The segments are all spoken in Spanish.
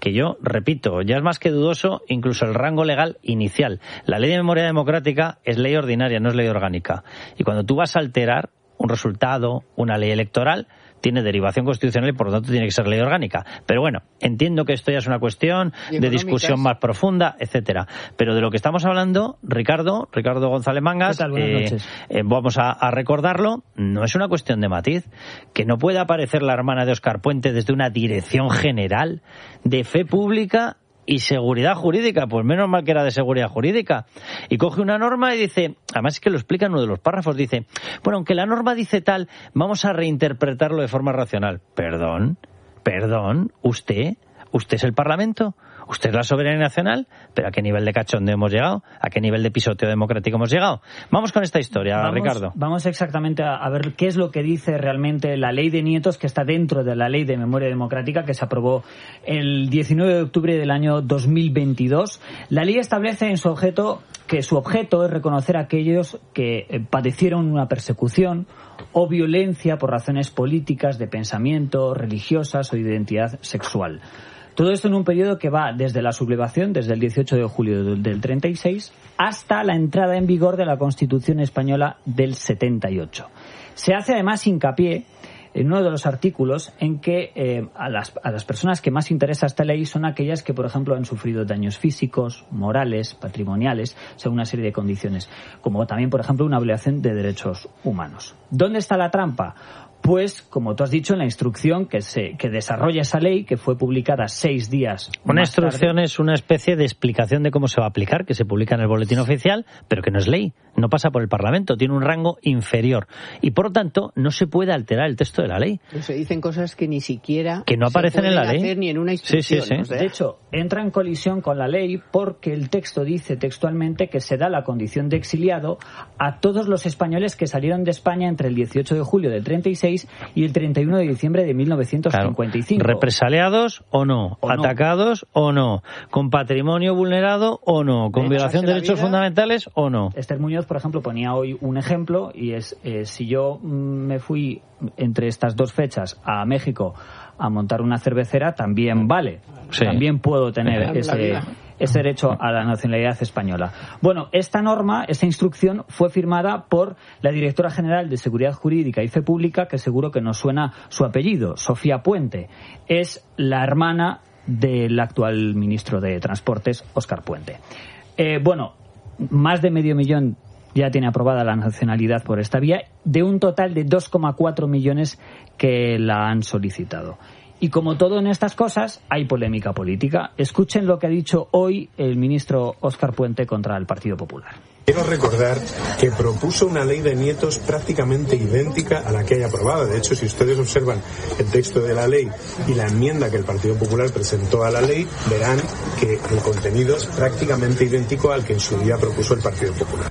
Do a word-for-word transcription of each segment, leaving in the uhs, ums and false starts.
que yo, repito, ya es más que dudoso incluso el rango legal inicial. La ley de memoria democrática es ley ordinaria, no es ley orgánica. Y cuando tú vas a alterar un resultado, una ley electoral, tiene derivación constitucional y por lo tanto tiene que ser ley orgánica. Pero bueno, entiendo que esto ya es una cuestión de discusión más profunda, etcétera. Pero de lo que estamos hablando, Ricardo, Ricardo González Mangas, eh, eh, vamos a, a recordarlo, no es una cuestión de matiz. Que no pueda aparecer la hermana de Óscar Puente desde una dirección general de fe pública y seguridad jurídica, pues menos mal que era de seguridad jurídica. Y coge una norma y dice, además es que lo explica en uno de los párrafos, dice, bueno, aunque la norma dice tal, vamos a reinterpretarlo de forma racional. Perdón, perdón, usted, usted es el Parlamento, usted es la soberanía nacional, pero ¿a qué nivel de cachondeo hemos llegado? ¿A qué nivel de pisoteo democrático hemos llegado? Vamos con esta historia, vamos, Ricardo. Vamos exactamente a, a ver qué es lo que dice realmente la ley de Nietos, que está dentro de la ley de memoria democrática que se aprobó el diecinueve de octubre del año dos mil veintidós. La ley establece en su objeto que su objeto es reconocer a aquellos que eh, padecieron una persecución o violencia por razones políticas, de pensamiento, religiosas o identidad sexual. Todo esto en un periodo que va desde la sublevación, desde el dieciocho de julio del treinta y seis, hasta la entrada en vigor de la Constitución española del setenta y ocho. Se hace además hincapié en uno de los artículos en que eh, a, las, a las personas que más interesa esta ley son aquellas que, por ejemplo, han sufrido daños físicos, morales, patrimoniales, según una serie de condiciones, como también, por ejemplo, una violación de derechos humanos. ¿Dónde está la trampa? Pues, como tú has dicho, en la instrucción que se que desarrolla esa ley, que fue publicada seis días Una más instrucción tarde. Es una especie de explicación de cómo se va a aplicar, que se publica en el boletín oficial, pero que no es ley, no pasa por el Parlamento, tiene un rango inferior. Y, por lo tanto, no se puede alterar el texto de la ley. Se dicen cosas que ni siquiera que no aparecen en la ley. Hacer ni en una instrucción. Sí, sí, sí. O sea. De hecho, entra en colisión con la ley porque el texto dice textualmente que se da la condición de exiliado a todos los españoles que salieron de España entre el dieciocho de julio del treinta y seis y el treinta y uno de diciembre de mil novecientos cincuenta y cinco. Claro. ¿Represaliados o no? ¿O no? ¿Atacados o no? ¿Con patrimonio vulnerado o no? ¿Con De violación de derechos vida, fundamentales o no? Esther Muñoz, por ejemplo, ponía hoy un ejemplo y es eh, si yo mm, me fui entre estas dos fechas a México a montar una cervecera, también vale. Sí. También puedo tener Sí. ese, ese derecho a la nacionalidad española. Bueno, esta norma, esta instrucción fue firmada por la directora general de Seguridad Jurídica y Fe Pública, que seguro que nos suena su apellido, Sofía Puente. Es la hermana del actual ministro de Transportes, Óscar Puente. Eh, bueno, más de medio millón ya tiene aprobada la nacionalidad por esta vía, de un total de dos coma cuatro millones que la han solicitado. Y como todo en estas cosas, hay polémica política. Escuchen lo que ha dicho hoy el ministro Óscar Puente contra el Partido Popular. Quiero recordar que propuso una ley de nietos prácticamente idéntica a la que hay aprobada. De hecho, si ustedes observan el texto de la ley y la enmienda que el Partido Popular presentó a la ley, verán que el contenido es prácticamente idéntico al que en su día propuso el Partido Popular.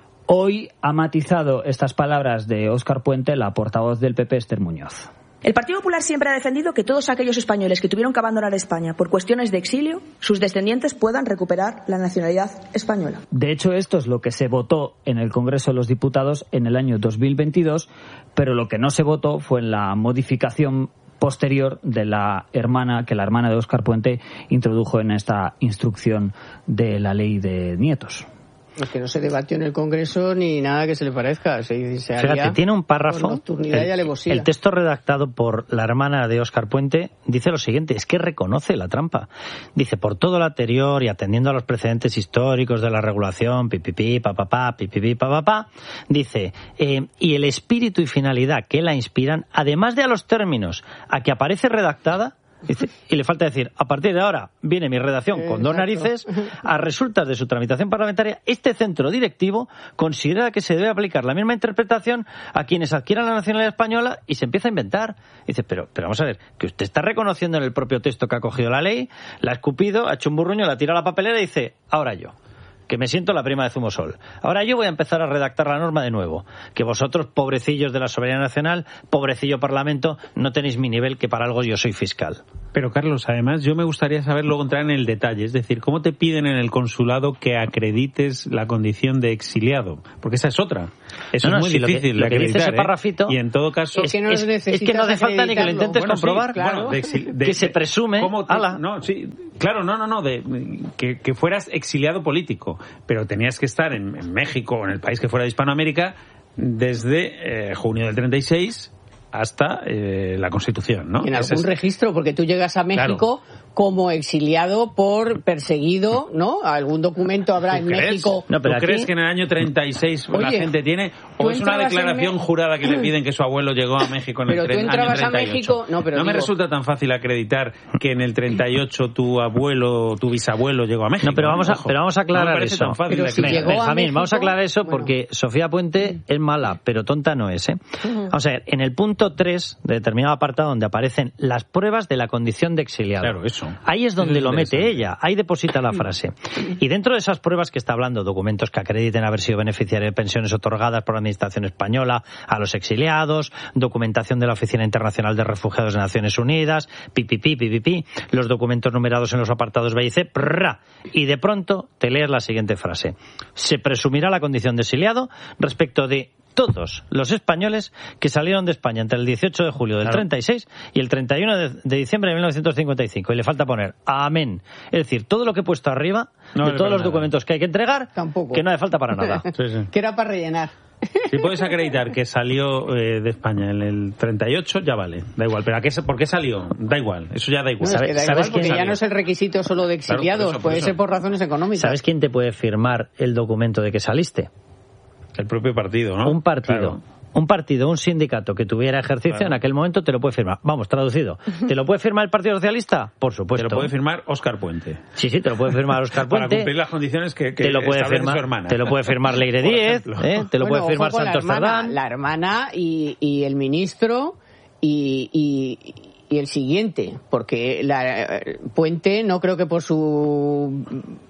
Hoy ha matizado estas palabras de Óscar Puente la portavoz del P P, Esther Muñoz. El Partido Popular siempre ha defendido que todos aquellos españoles que tuvieron que abandonar España por cuestiones de exilio, sus descendientes puedan recuperar la nacionalidad española. De hecho, esto es lo que se votó en el Congreso de los Diputados en el año dos mil veintidós, pero lo que no se votó fue en la modificación posterior de la hermana que la hermana de Óscar Puente introdujo en esta instrucción de la ley de nietos. Es que no se debatió en el Congreso ni nada que se le parezca. Se, se Fíjate, tiene un párrafo, el, y el texto redactado por la hermana de Óscar Puente dice lo siguiente, es que reconoce la trampa. Dice, por todo lo anterior y atendiendo a los precedentes históricos de la regulación, pipipi, papapá, pipipi, papapá, dice, eh, y el espíritu y finalidad que la inspiran, además de a los términos a que aparece redactada, dice, y le falta decir, a partir de ahora viene mi redacción con dos narices, a resultas de su tramitación parlamentaria, este centro directivo considera que se debe aplicar la misma interpretación a quienes adquieran la nacionalidad española y se empieza a inventar. Dice, pero, pero vamos a ver, que usted está reconociendo en el propio texto que ha cogido la ley, la ha escupido, ha hecho un burruño, la tira a la papelera y dice, ahora yo, que me siento la prima de Zumosol. Ahora yo voy a empezar a redactar la norma de nuevo. Que vosotros, pobrecillos de la soberanía nacional, pobrecillo Parlamento, no tenéis mi nivel, que para algo yo soy fiscal. Pero, Carlos, además, yo me gustaría saber, luego entrar en el detalle. Es decir, ¿cómo te piden en el consulado que acredites la condición de exiliado? Porque esa es otra. Eso no, no, es muy si difícil lo que, de lo que dice ese acreditar, parrafito, ¿eh? Y en todo caso... Es que no, es, es que no hace falta ni que lo intentes bueno, comprobar. Sí, claro, de exil, de, que se presume... ¿cómo te, ala. no, sí, claro, no, no, no, de, que, que fueras exiliado político, pero tenías que estar en, en México o en el país que fuera de Hispanoamérica desde eh, junio del treinta y seis hasta eh, la Constitución, ¿no? Y en Ese algún es... registro, porque tú llegas a México claro. como exiliado por perseguido, ¿no? Algún documento habrá en crees? México. No, pero ¿tú aquí... crees que en el año treinta y seis Oye, la gente tiene? ¿O es una declaración me... jurada que le piden que su abuelo llegó a México en pero el tú entrabas año treinta y ocho? A México... No, pero no digo... me resulta tan fácil acreditar que en el treinta y ocho tu abuelo, tu bisabuelo llegó a México. No, pero vamos a, pero vamos a aclarar no eso. Tan fácil pero si llegó Benjamín, a México, vamos a aclarar eso bueno. porque Sofía Puente es mala, pero tonta no es, ¿eh? Uh-huh. Vamos a ver, en el punto tres de determinado apartado donde aparecen las pruebas de la condición de exiliado. Claro, eso. Ahí es donde lo mete ella, ahí deposita la frase. Y dentro de esas pruebas que está hablando, documentos que acrediten haber sido beneficiario de pensiones otorgadas por la Administración española a los exiliados, documentación de la Oficina Internacional de Refugiados de Naciones Unidas, pipipi, pipipi, los documentos numerados en los apartados B y C, prrra, y de pronto te lees la siguiente frase. Se presumirá la condición de exiliado respecto de todos los españoles que salieron de España entre el dieciocho de julio del claro. treinta y seis y el treinta y uno de, de diciembre de mil novecientos cincuenta y cinco. Y le falta poner amén. Es decir, todo lo que he puesto arriba, no, de todos los nada. documentos que hay que entregar, Tampoco. que no hace falta para nada. Sí, sí. Que era para rellenar. Si puedes acreditar que salió eh, de España en el treinta y ocho, ya vale, da igual. Pero ¿a qué, ¿por qué salió? Da igual, eso ya da igual. No, es que da ¿Sabes igual porque quién ya no es el requisito solo de exiliados, claro, por eso, por puede eso. ser por razones económicas. ¿Sabes quién te puede firmar el documento de que saliste? El propio partido, ¿no? Un partido. Claro. Un partido, un sindicato que tuviera ejercicio claro. en aquel momento te lo puede firmar. Vamos, traducido. ¿Te lo puede firmar el Partido Socialista? Por supuesto. Te lo puede firmar Óscar Puente. Sí, sí, te lo puede firmar Óscar Puente. Para cumplir las condiciones que, que te lo puede firmar, su hermana. Te lo puede firmar Leire Díez, ¿eh? Te lo bueno, puede firmar Santos la hermana, Cerdán. La hermana y, y el ministro y... y y el siguiente, porque la Puente no creo que por su...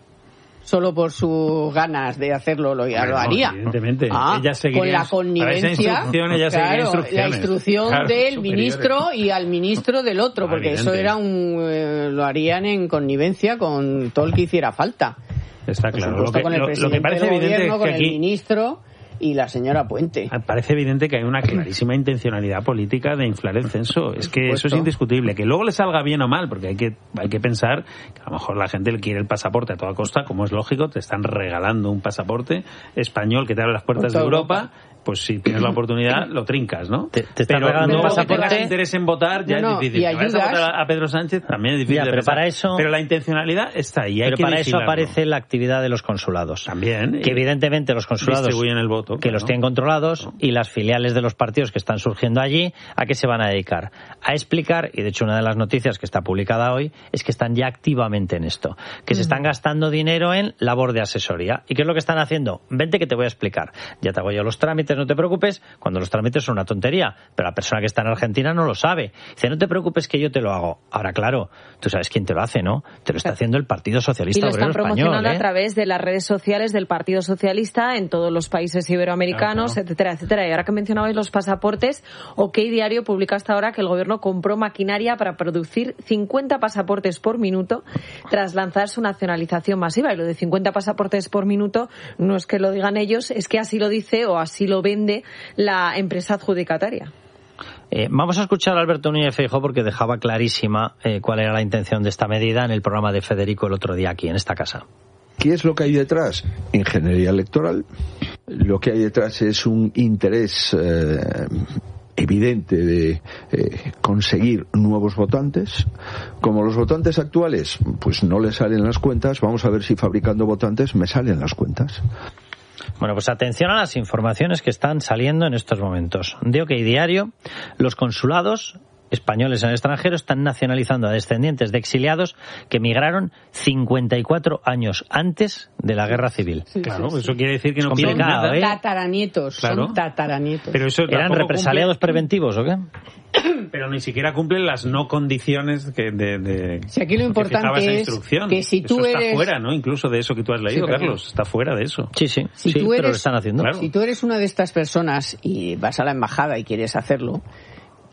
solo por sus ganas de hacerlo lo, bueno, lo haría. Evidentemente. Ah, ella con la connivencia, ella claro, la instrucción claro, del superiores. ministro y al ministro del otro, porque evidente. Eso era un eh, lo harían en connivencia con todo el que hiciera falta. Está por claro. Supuesto, lo, que, con el lo, presidente lo que parece del evidente gobierno, es que con aquí... el ministro y la señora Puente. Parece evidente que hay una clarísima intencionalidad política de inflar el censo. Es que eso es indiscutible. Que luego le salga bien o mal, porque hay que hay que pensar que a lo mejor la gente le quiere el pasaporte a toda costa, como es lógico, te están regalando un pasaporte español que te abre las puertas de Europa. Europa. Pues si tienes la oportunidad, lo trincas, ¿no? Te, te están pero regalando no, un pasaporte. Que tengas interés en votar ya no, no, es difícil. Y ayudas... a votar a Pedro Sánchez también es difícil. Ya, de pero pensar. para eso. Pero la intencionalidad está ahí. Hay pero que para vigilarlo. eso aparece la actividad de los consulados. También. Que evidentemente los consulados distribuyen el voto, que claro. los tienen controlados y las filiales de los partidos que están surgiendo allí, ¿a qué se van a dedicar? A explicar, y de hecho una de las noticias que está publicada hoy es que están ya activamente en esto, que uh-huh. se están gastando dinero en labor de asesoría. ¿Y qué es lo que están haciendo? Vente que te voy a explicar. Ya te hago yo los trámites, no te preocupes, cuando los trámites son una tontería, pero la persona que está en Argentina no lo sabe. Dice, no te preocupes que yo te lo hago. Ahora, claro, tú sabes quién te lo hace, ¿no? Te lo está haciendo el Partido Socialista Obrero Español. Y lo están promocionando ¿eh? a través de las redes sociales del Partido Socialista en todos los países iberoamericanos, claro, claro. etcétera, etcétera. Y ahora que mencionabais los pasaportes, OK Diario publica hasta ahora que el gobierno compró maquinaria para producir cincuenta pasaportes por minuto tras lanzar su nacionalización masiva. Y lo de cincuenta pasaportes por minuto no es que lo digan ellos, es que así lo dice o así lo vende la empresa adjudicataria. Eh, vamos a escuchar a Alberto Núñez Feijóo porque dejaba clarísima eh, cuál era la intención de esta medida en el programa de Federico el otro día aquí en esta casa. ¿Qué es lo que hay detrás? Ingeniería electoral. Lo que hay detrás es un interés eh, evidente de eh, conseguir nuevos votantes. Como los votantes actuales pues no les salen las cuentas, vamos a ver si fabricando votantes me salen las cuentas. Bueno, pues atención a las informaciones que están saliendo en estos momentos. De OK Diario, los consulados españoles en el extranjero están nacionalizando a descendientes de exiliados que emigraron cincuenta y cuatro años antes de la Guerra Civil. Sí, claro, sí, sí. Eso quiere decir que no piden nada. ¿eh? Tataranietos, claro. son tataranietos. Pero eso ¿eran represaliados cumple... preventivos o qué? Pero ni siquiera cumplen las no condiciones que de, de si aquí lo importante es que si tú eso eres... está fuera, ¿no? Incluso de eso que tú has leído, sí, Carlos, está fuera de eso. Sí, sí, si sí tú pero eres, lo están haciendo. Claro. Si tú eres una de estas personas y vas a la embajada y quieres hacerlo,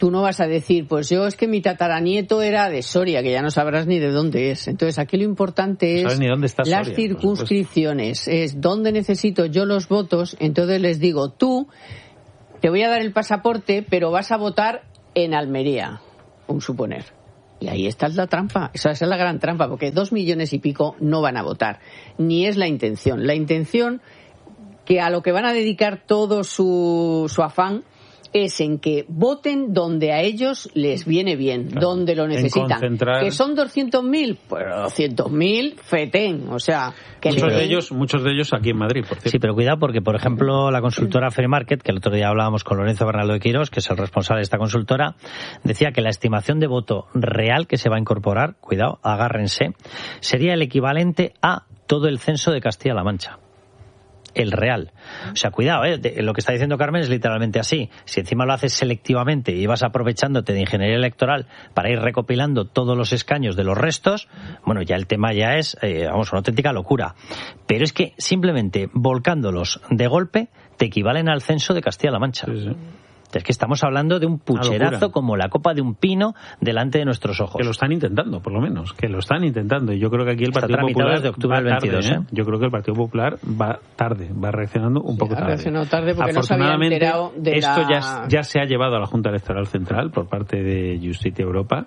tú no vas a decir, pues yo es que mi tataranieto era de Soria, que ya no sabrás ni de dónde es. Entonces aquí lo importante es no sabes ni dónde está las Soria, circunscripciones, es dónde necesito yo los votos. Entonces les digo, tú te voy a dar el pasaporte, pero vas a votar en Almería, un suponer. Y ahí está la trampa, esa es la gran trampa, porque dos millones y pico no van a votar, ni es la intención. La intención que a lo que van a dedicar todo su, su afán es en que voten donde a ellos les viene bien, claro, donde lo necesitan. Concentrar... ¿Que son doscientos mil? Pues doscientos mil, fetén. O sea, que muchos, le... de ellos, muchos de ellos aquí en Madrid, por cierto. Sí, pero cuidado porque, por ejemplo, la consultora Free Market, que el otro día hablábamos con Lorenzo Bernaldo de Quirós, que es el responsable de esta consultora, decía que la estimación de voto real que se va a incorporar, cuidado, agárrense, sería el equivalente a todo el censo de Castilla-La Mancha. El real. O sea, cuidado, ¿eh? De, lo que está diciendo Carmen es literalmente así. Si encima lo haces selectivamente y vas aprovechándote de ingeniería electoral para ir recopilando todos los escaños de los restos, bueno, ya el tema ya es, eh, vamos, una auténtica locura. Pero es que simplemente volcándolos de golpe te equivalen al censo de Castilla-La Mancha. Sí, sí. Es que estamos hablando de un pucherazo como la copa de un pino delante de nuestros ojos. Que lo están intentando, por lo menos. Que lo están intentando. Y yo creo que aquí el Partido Popular desde octubre del veintidós, tarde, ¿eh? Yo creo que el Partido Popular va tarde, va reaccionando un sí, poco ha tarde. reaccionado tarde porque Afortunadamente, no se había enterado de esto la... ya, ya se ha llevado a la Junta Electoral Central por parte de Justicia Europa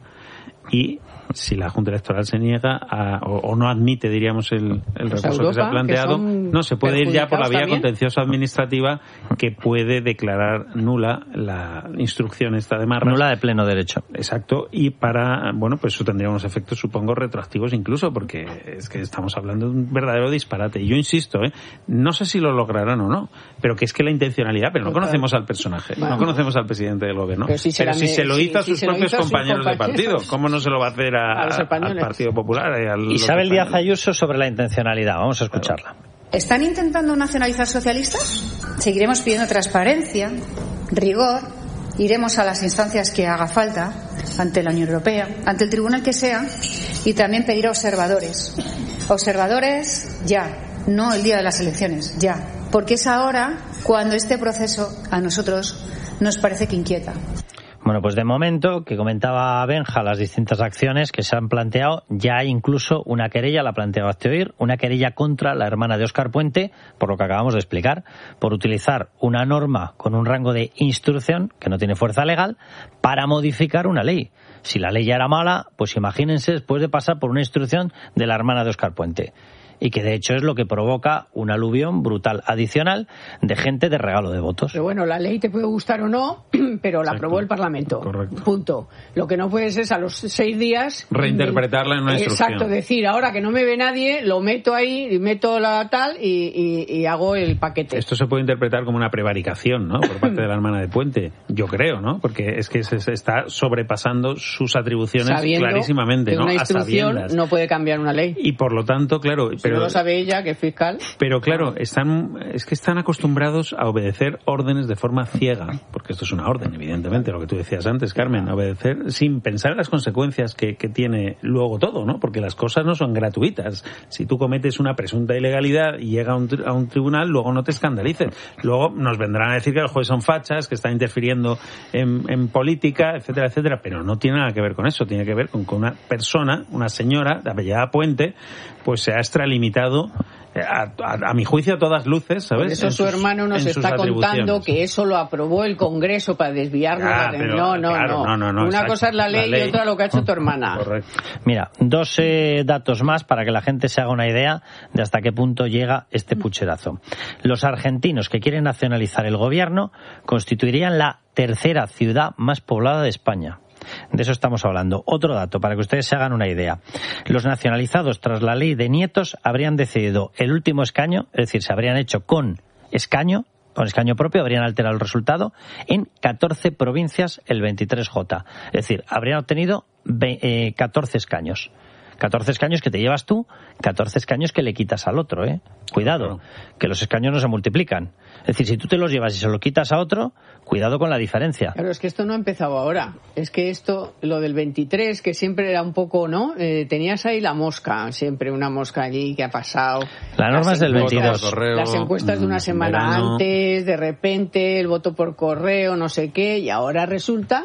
y si la Junta Electoral se niega a, o, o no admite, diríamos, el, el recurso Europa, que se ha planteado, no se puede ir ya por la vía también contencioso administrativa que puede declarar nula la instrucción esta de Marras. Nula de pleno derecho. Exacto, y para, bueno, pues eso tendría unos efectos, supongo, retroactivos incluso, porque es que estamos hablando de un verdadero disparate. Y yo insisto, ¿eh? No sé si lo lograrán o no, pero que es que la intencionalidad, pero no conocemos al personaje, bueno, no conocemos al presidente del gobierno. Pero si, pero si se lo hizo sí, a sus si propios compañeros de partido, ¿cómo no se lo va a hacer a, a al Partido Popular? Y al Isabel Díaz Ayuso sobre la intencionalidad. Vamos a escucharla. ¿Están intentando nacionalizar socialistas? Seguiremos pidiendo transparencia, rigor, iremos a las instancias que haga falta, ante la Unión Europea, ante el tribunal que sea, y también pedir a observadores. Observadores ya, no el día de las elecciones, ya. Porque es ahora cuando este proceso a nosotros nos parece que inquieta. Bueno, pues de momento, que comentaba Benja, las distintas acciones que se han planteado, ya hay incluso una querella, la planteabaste oír, una querella contra la hermana de Óscar Puente, por lo que acabamos de explicar, por utilizar una norma con un rango de instrucción, que no tiene fuerza legal, para modificar una ley. Si la ley ya era mala, pues imagínense después de pasar por una instrucción de la hermana de Óscar Puente. Y que de hecho es lo que provoca un aluvión brutal adicional de gente de regalo de votos. Pero bueno, la ley te puede gustar o no, pero la Exacto. aprobó el Parlamento. Correcto. Punto. Lo que no puedes es a los seis días... reinterpretarla en una instrucción. Exacto, decir, ahora que no me ve nadie, lo meto ahí, y meto la tal y, y, y hago el paquete. Esto se puede interpretar como una prevaricación, ¿no? Por parte de la hermana de Puente. Yo creo, ¿no? Porque es que se, se está sobrepasando sus atribuciones Sabiendo que clarísimamente, una ¿no? instrucción no puede cambiar una ley. Y por lo tanto, claro... Pero, no lo sabe ella, que es fiscal. Pero claro, están es que están acostumbrados a obedecer órdenes de forma ciega, porque esto es una orden, evidentemente, lo que tú decías antes, Carmen, obedecer sin pensar en las consecuencias que, que tiene luego todo, ¿no? Porque las cosas no son gratuitas. Si tú cometes una presunta ilegalidad y llega a un, a un tribunal, luego no te escandalices. Luego nos vendrán a decir que los jueces son fachas, que están interfiriendo en, en política, etcétera, etcétera, pero no tiene nada que ver con eso, tiene que ver con que una persona, una señora, de apellida Puente, pues se ha extralimitado A, a, a mi juicio a todas luces, ¿sabes? Por eso en su sus, hermano nos está contando que eso lo aprobó el Congreso para desviarnos ah, la pero, no, no, claro, no, no, no. Una exacto. cosa es la ley, la ley y otra lo que ha hecho tu hermana. Correcto. Mira, dos eh, datos más para que la gente se haga una idea de hasta qué punto llega este pucherazo. Los argentinos que quieren nacionalizar el gobierno constituirían la tercera ciudad más poblada de España. De eso estamos hablando. Otro dato, para que ustedes se hagan una idea. Los nacionalizados tras la ley de nietos habrían decidido el último escaño, es decir, se habrían hecho con escaño, con escaño propio, habrían alterado el resultado en catorce provincias el veintitrés J. Es decir, habrían obtenido catorce escaños. catorce escaños que te llevas tú, catorce escaños que le quitas al otro, ¿eh? Cuidado, que los escaños no se multiplican. Es decir, si tú te los llevas y se lo quitas a otro, cuidado con la diferencia. Claro, es que esto no ha empezado ahora. Es que esto, lo del veintitrés, que siempre era un poco, ¿no? Eh, tenías ahí la mosca, siempre una mosca allí que ha pasado. La norma es del veintidós. Correo, las encuestas de una semana verano. antes, de repente, el voto por correo, no sé qué, y ahora resulta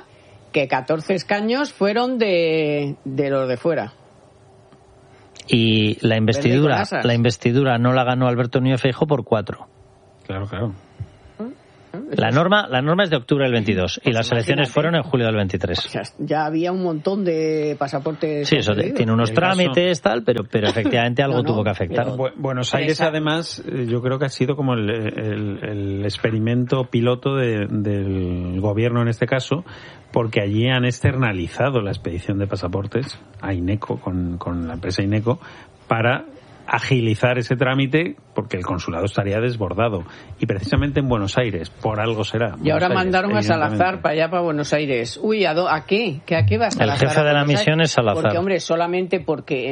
que catorce escaños fueron de, de los de fuera. Y la investidura, la investidura no la ganó Alberto Núñez Feijóo por cuatro. Claro, claro. La norma, la norma es de octubre del veintidós y las elecciones fueron en julio del veintitrés. O sea, ya había un montón de pasaportes. Sí, eso de, tiene unos trámites, tal, pero, pero efectivamente algo no, no, tuvo que afectar. Pero, Buenos Aires, además, yo creo que ha sido como el, el, el experimento piloto de, del gobierno en este caso, porque allí han externalizado la expedición de pasaportes a INECO, con, con la empresa INECO, para agilizar ese trámite, porque el consulado estaría desbordado. Y precisamente en Buenos Aires, por algo será. Y ahora Buenos mandaron Aires, a Salazar para allá, para Buenos Aires. Uy, ¿a, do, ¿a qué? ¿Que ¿A qué va Salazar? El jefe de la misión es Salazar. Porque, hombre, solamente porque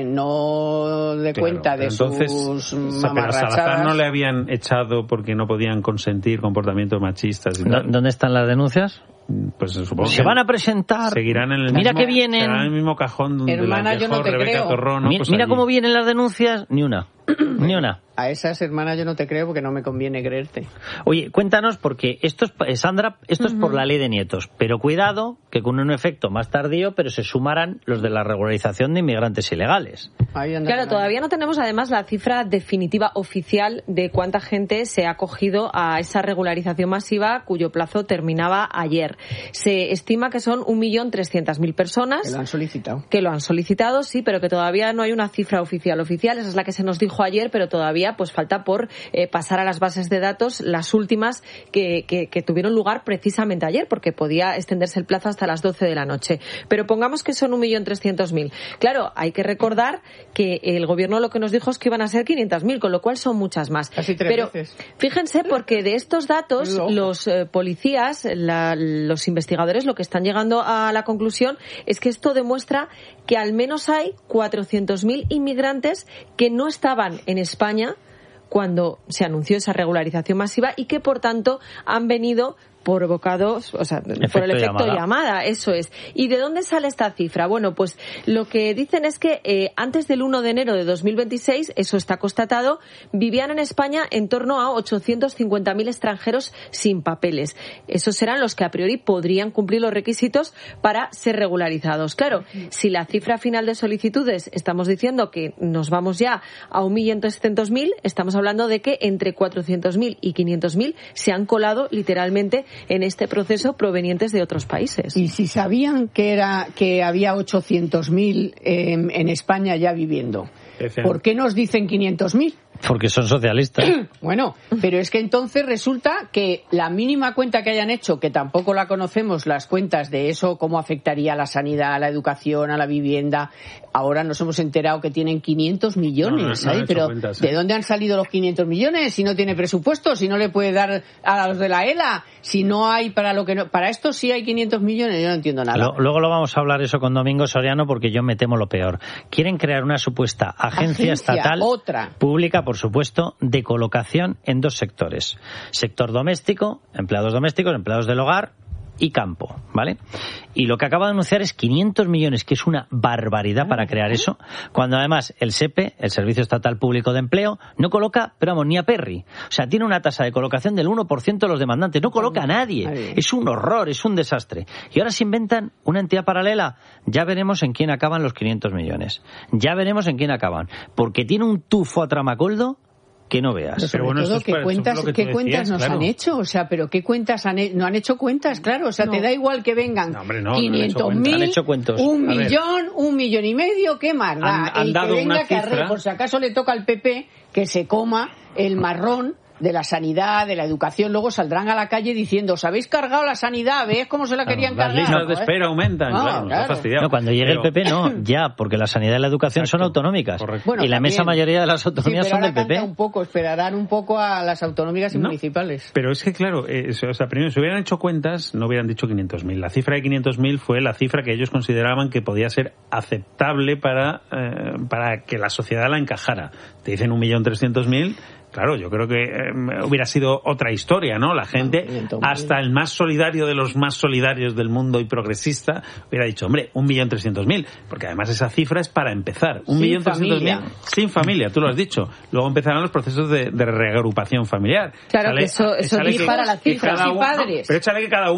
no de claro, cuenta de entonces, sus mamarrachadas. Pero a Salazar no le habían echado porque no podían consentir comportamientos machistas. Y tal. ¿Dónde están las denuncias? Pues supongo se van a presentar. Seguirán en el mira mismo, que vienen. en el mismo cajón donde hermana, las dejó yo no te Rebeca creo. Torrón, ¿no? Mira, Pues mira cómo vienen las denuncias, ni una. Ni una. A esas hermanas yo no te creo porque no me conviene creerte. Oye, cuéntanos, porque esto es, Sandra, esto uh-huh. es por la ley de nietos, pero cuidado que con un efecto más tardío, pero se sumarán los de la regularización de inmigrantes ilegales. Claro, todavía no tenemos además la cifra definitiva oficial de cuánta gente se ha acogido a esa regularización masiva cuyo plazo terminaba ayer. Se estima que son un millón trescientas mil personas. Que lo han solicitado. Que lo han solicitado, sí, pero que todavía no hay una cifra oficial oficial. Esa es la que se nos dijo ayer, pero todavía pues falta por eh, pasar a las bases de datos las últimas que, que, que tuvieron lugar precisamente ayer, porque podía extenderse el plazo hasta las doce de la noche. Pero pongamos que son un millón trescientos mil. Claro, hay que recordar que el gobierno lo que nos dijo es que iban a ser quinientas mil, con lo cual son muchas más. Casi tres pero veces. Fíjense, porque de estos datos no. los eh, policías, la, los investigadores, lo que están llegando a la conclusión es que esto demuestra que al menos hay cuatrocientos mil inmigrantes que no estaban en España cuando se anunció esa regularización masiva y que, por tanto, han venido provocados, o sea, efecto por el efecto llamada. llamada, eso es. ¿Y de dónde sale esta cifra? Bueno, pues lo que dicen es que eh, antes del uno de enero de dos mil veintiséis, eso está constatado, vivían en España en torno a ochocientos cincuenta mil extranjeros sin papeles. Esos serán los que a priori podrían cumplir los requisitos para ser regularizados. Claro, si la cifra final de solicitudes estamos diciendo que nos vamos ya a un millón trescientos mil, estamos hablando de que entre cuatrocientos mil y quinientos mil se han colado literalmente en este proceso provenientes de otros países. Y si sabían que era que había ochocientos mil eh, en España ya viviendo, ¿por qué nos dicen quinientos mil? Porque son socialistas. Bueno, pero es que entonces resulta que la mínima cuenta que hayan hecho, que tampoco la conocemos, las cuentas de eso, cómo afectaría a la sanidad, a la educación, a la vivienda, ahora nos hemos enterado que tienen quinientos millones. No, no, no pero cuentas, ¿de ¿eh? dónde han salido los quinientos millones? Si no tiene presupuesto, si no le puede dar a los de la E L A, si no hay para lo que no, para esto sí hay quinientos millones, yo no entiendo nada. Lo, luego lo vamos a hablar eso con Domingo Soriano, porque yo me temo lo peor. Quieren crear una supuesta agencia, agencia estatal otra. pública, por supuesto, de colocación en dos sectores. Sector doméstico, empleados domésticos, empleados del hogar y campo, ¿vale? Y lo que acaba de anunciar es quinientos millones, que es una barbaridad para crear eso, cuando además el S E P E, el Servicio Estatal Público de Empleo, no coloca, pero vamos, ni a Perry. O sea, tiene una tasa de colocación del uno por ciento de los demandantes, no coloca a nadie. Es un horror, es un desastre. Y ahora se inventan una entidad paralela. Ya veremos en quién acaban los quinientos millones. Ya veremos en quién acaban. Porque tiene un tufo a tramacoldo que no veas. Pero, pero bueno, todo, ¿qué cuentas, ¿qué decías, cuentas nos claro. han hecho? O sea, pero ¿qué cuentas han hecho? No han hecho cuentas, claro. O sea, no. te da igual que vengan no, hombre, no, quinientos mil, no un millón, un millón y medio, ¿qué más da? Han, han el dado que venga una que cifra... arre, por si acaso le toca al P P que se coma el marrón de la sanidad, de la educación, luego saldrán a la calle diciendo, os habéis cargado la sanidad, ¿ves cómo se la querían claro, cargar? Las listas de espera ¿eh? aumentan, no, claro, claro. Fastidiado. No, cuando llegue Pero... el P P no, ya, porque la sanidad y la educación Exacto. son autonómicas. Bueno, y la inmensa mayoría de las autonomías sí, son del P P. Un poco, esperarán un poco a las autonómicas y no, municipales. Pero es que, claro, eh, o sea, primero, si hubieran hecho cuentas, no hubieran dicho quinientos mil. La cifra de quinientos mil fue la cifra que ellos consideraban que podía ser aceptable para, eh, para que la sociedad la encajara. Te dicen un millón trescientos mil. Claro, yo creo que eh, hubiera sido otra historia, ¿no? La gente, hasta el más solidario de los más solidarios del mundo y progresista, hubiera dicho, hombre, un millón trescientos mil, porque además esa cifra es para empezar. Un millón trescientos mil sin familia, tú lo has dicho. Luego empezarán los procesos de, de reagrupación familiar. Claro, sale, que eso, eso dispara la cifra, sin padres. No, pero échale que cada uno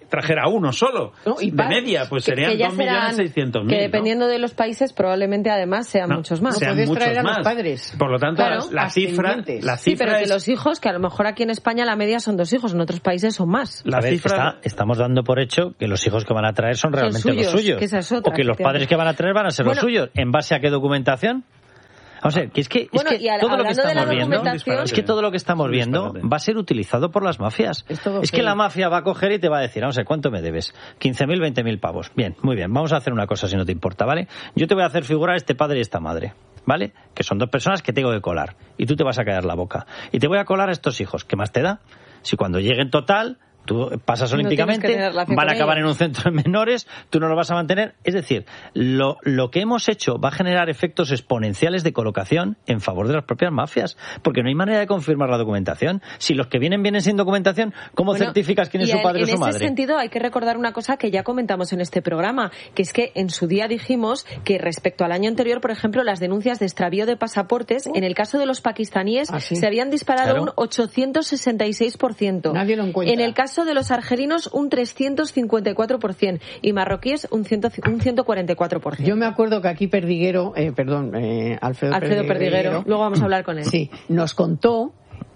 trajera uno solo. No, y de media, pues que, serían que dos millones seiscientos mil. Que dependiendo ¿no? de los países, probablemente además sean no, muchos más. Sean no muchos traer a más. los padres. Por lo tanto, claro, la, cifra, la cifra. Sí, pero es... que los hijos, que a lo mejor aquí en España la media son dos hijos, en otros países son más. La ver, cifra... está, estamos dando por hecho que los hijos que van a traer son realmente son suyos, los suyos. Que esa es otra, o que los padres que van a traer van a ser bueno, los suyos. ¿En base a qué documentación? Vamos a ver, que es que, bueno, es que al, todo lo que estamos viendo, documentación... es que todo lo que estamos viendo va a ser utilizado por las mafias. Es, es que la mafia va a coger y te va a decir, vamos a ver, ¿cuánto me debes? quince mil, veinte mil pavos. Bien, muy bien, vamos a hacer una cosa si no te importa, ¿vale? Yo te voy a hacer figurar este padre y esta madre, ¿vale? Que son dos personas que tengo que colar. Y tú te vas a callar la boca. Y te voy a colar a estos hijos. ¿Qué más te da? Si cuando lleguen total... Tú pasas olímpicamente, no van a acabar en un centro de menores, tú no lo vas a mantener. Es decir, lo, lo que hemos hecho va a generar efectos exponenciales de colocación en favor de las propias mafias, porque no hay manera de confirmar la documentación. Si los que vienen vienen sin documentación, ¿cómo bueno, certificas quién es su padre o su madre? En ese sentido hay que recordar una cosa que ya comentamos en este programa, que es que en su día dijimos que respecto al año anterior, por ejemplo, las denuncias de extravío de pasaportes, en el caso de los pakistaníes, ¿ah, sí? se habían disparado claro. un ochocientos sesenta y seis por ciento. Nadie lo encuentra. En el caso de los argelinos un trescientos cincuenta y cuatro por ciento y marroquíes un, cien, un ciento cuarenta y cuatro por ciento. Yo me acuerdo que aquí Perdiguero, eh, perdón, eh, Alfredo, Alfredo Perdiguero, Perdiguero, luego vamos a hablar con él. Sí, nos contó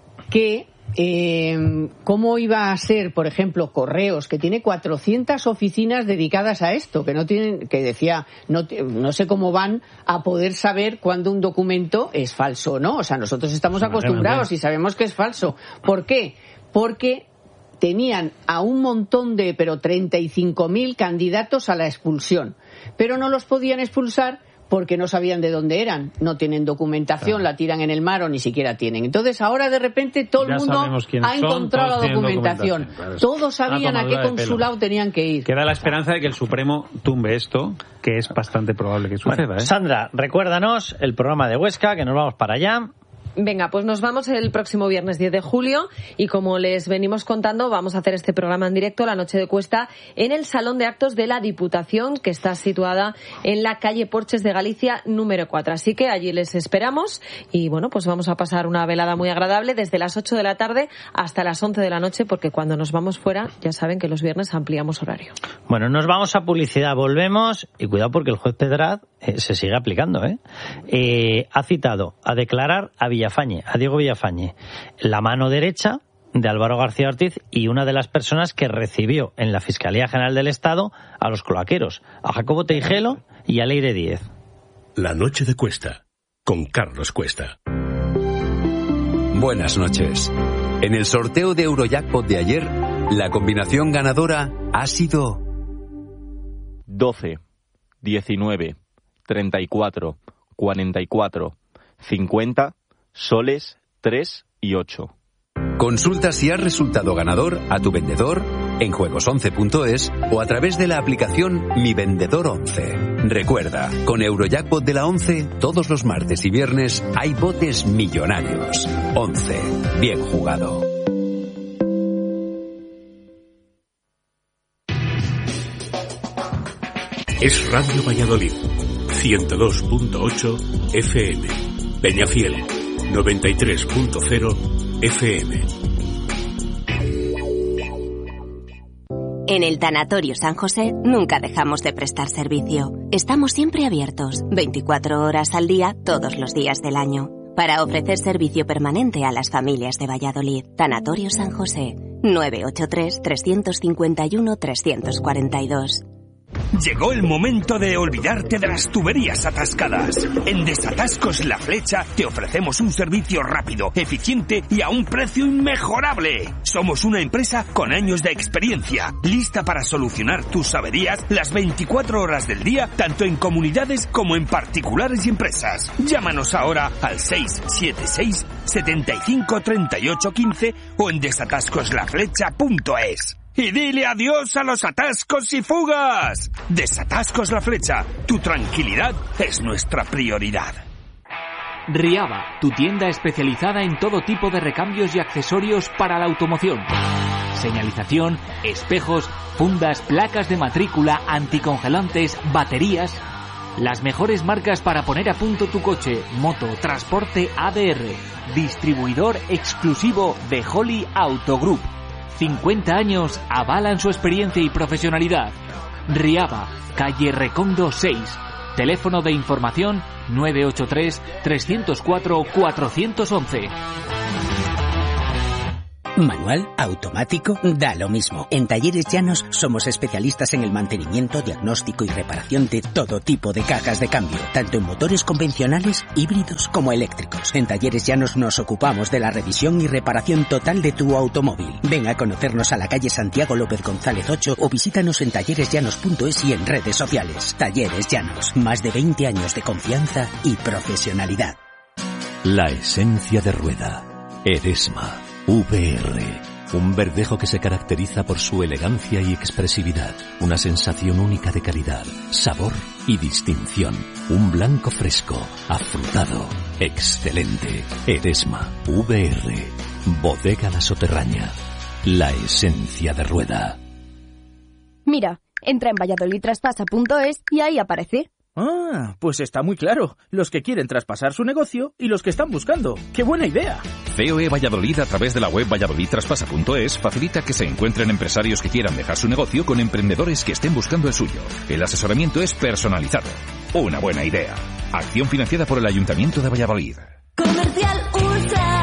que eh, cómo iba a ser, por ejemplo, Correos, que tiene cuatrocientas oficinas dedicadas a esto, que no tienen, que decía, no, no sé cómo van a poder saber cuándo un documento es falso o no. O sea, nosotros estamos acostumbrados y sabemos que es falso. ¿Por qué? Porque tenían a un montón de, pero treinta y cinco mil candidatos a la expulsión, pero no los podían expulsar porque no sabían de dónde eran, no tienen documentación, claro. la tiran en el mar o ni siquiera tienen. Entonces ahora de repente todo ya el mundo ha encontrado la documentación. documentación. Claro, todos sabían a qué consulado tenían que ir. Queda la esperanza de que el Supremo tumbe esto, que es bastante probable que suceda. Bueno, ¿eh? Sandra, recuérdanos el programa de Huesca, que nos vamos para allá. Venga, pues nos vamos el próximo viernes diez de julio y como les venimos contando, vamos a hacer este programa en directo, La Noche de Cuesta, en el Salón de Actos de la Diputación, que está situada en la calle Porches de Galicia número cuatro. Así que allí les esperamos y bueno, pues vamos a pasar una velada muy agradable desde las ocho de la tarde hasta las once de la noche, porque cuando nos vamos fuera, ya saben que los viernes ampliamos horario. Bueno, nos vamos a publicidad, volvemos y cuidado porque el juez Pedraz eh, se sigue aplicando, ¿eh? Eh, ha citado a declarar a Villafañe Villafañe, a Diego Villafañe, la mano derecha de Álvaro García Ortiz y una de las personas que recibió en la Fiscalía General del Estado a los cloaqueros, a Jacobo Teijelo y a Leire Díez. La Noche de Cuesta, con Carlos Cuesta. Buenas noches. En el sorteo de Eurojackpot de ayer, la combinación ganadora ha sido doce, diecinueve, treinta y cuatro, cuarenta y cuatro, cincuenta, soles, tres y ocho. Consulta si has resultado ganador a tu vendedor en juegos once punto es o a través de la aplicación Mi Vendedor once. Recuerda, con Eurojackpot de la once, todos los martes y viernes hay botes millonarios. once. Bien jugado. Es Radio Valladolid, ciento dos punto ocho F M. Peñafiel, noventa y tres punto cero F M. En el Tanatorio San José nunca dejamos de prestar servicio. Estamos siempre abiertos, veinticuatro horas al día, todos los días del año, para ofrecer servicio permanente a las familias de Valladolid. Tanatorio San José, nueve ocho tres, tres cinco uno, tres cuatro dos. Llegó el momento de olvidarte de las tuberías atascadas. En Desatascos La Flecha te ofrecemos un servicio rápido, eficiente y a un precio inmejorable. Somos una empresa con años de experiencia, lista para solucionar tus averías las veinticuatro horas del día, tanto en comunidades como en particulares y empresas. Llámanos ahora al seis siete seis, setenta y cinco, treinta y ocho, quince o en desatascos la flecha punto es. Y dile adiós a los atascos y fugas. Desatascos La Flecha. Tu tranquilidad es nuestra prioridad. Riaba, tu tienda especializada en todo tipo de recambios y accesorios para la automoción. Señalización, espejos, fundas, placas de matrícula, anticongelantes, baterías. Las mejores marcas para poner a punto tu coche, moto, transporte A D R. Distribuidor exclusivo de Holly Auto Group. cincuenta años avalan su experiencia y profesionalidad. Riaba, calle Recondo seis. Teléfono de información nueve ocho tres, tres cero cuatro, cuatro uno uno. Manual, automático, da lo mismo. En Talleres Llanos somos especialistas en el mantenimiento, diagnóstico y reparación de todo tipo de cajas de cambio, tanto en motores convencionales, híbridos como eléctricos. En Talleres Llanos nos ocupamos de la revisión y reparación total de tu automóvil. Ven a conocernos a la calle Santiago López González ocho o visítanos en talleres llanos punto es y en redes sociales. Talleres Llanos, más de veinte años de confianza y profesionalidad. La esencia de rueda. Eresma. V R, un verdejo que se caracteriza por su elegancia y expresividad, una sensación única de calidad, sabor y distinción, un blanco fresco, afrutado, excelente. Eresma, V R, Bodega La Soterraña, la esencia de rueda. Mira, entra en valladolid traspasa punto es y ahí aparece. Ah, pues está muy claro. Los que quieren traspasar su negocio y los que están buscando. ¡Qué buena idea! C O E Valladolid, a través de la web valladolid traspasa punto es, facilita que se encuentren empresarios que quieran dejar su negocio con emprendedores que estén buscando el suyo. El asesoramiento es personalizado. Una buena idea. Acción financiada por el Ayuntamiento de Valladolid. Comercial Ulsa.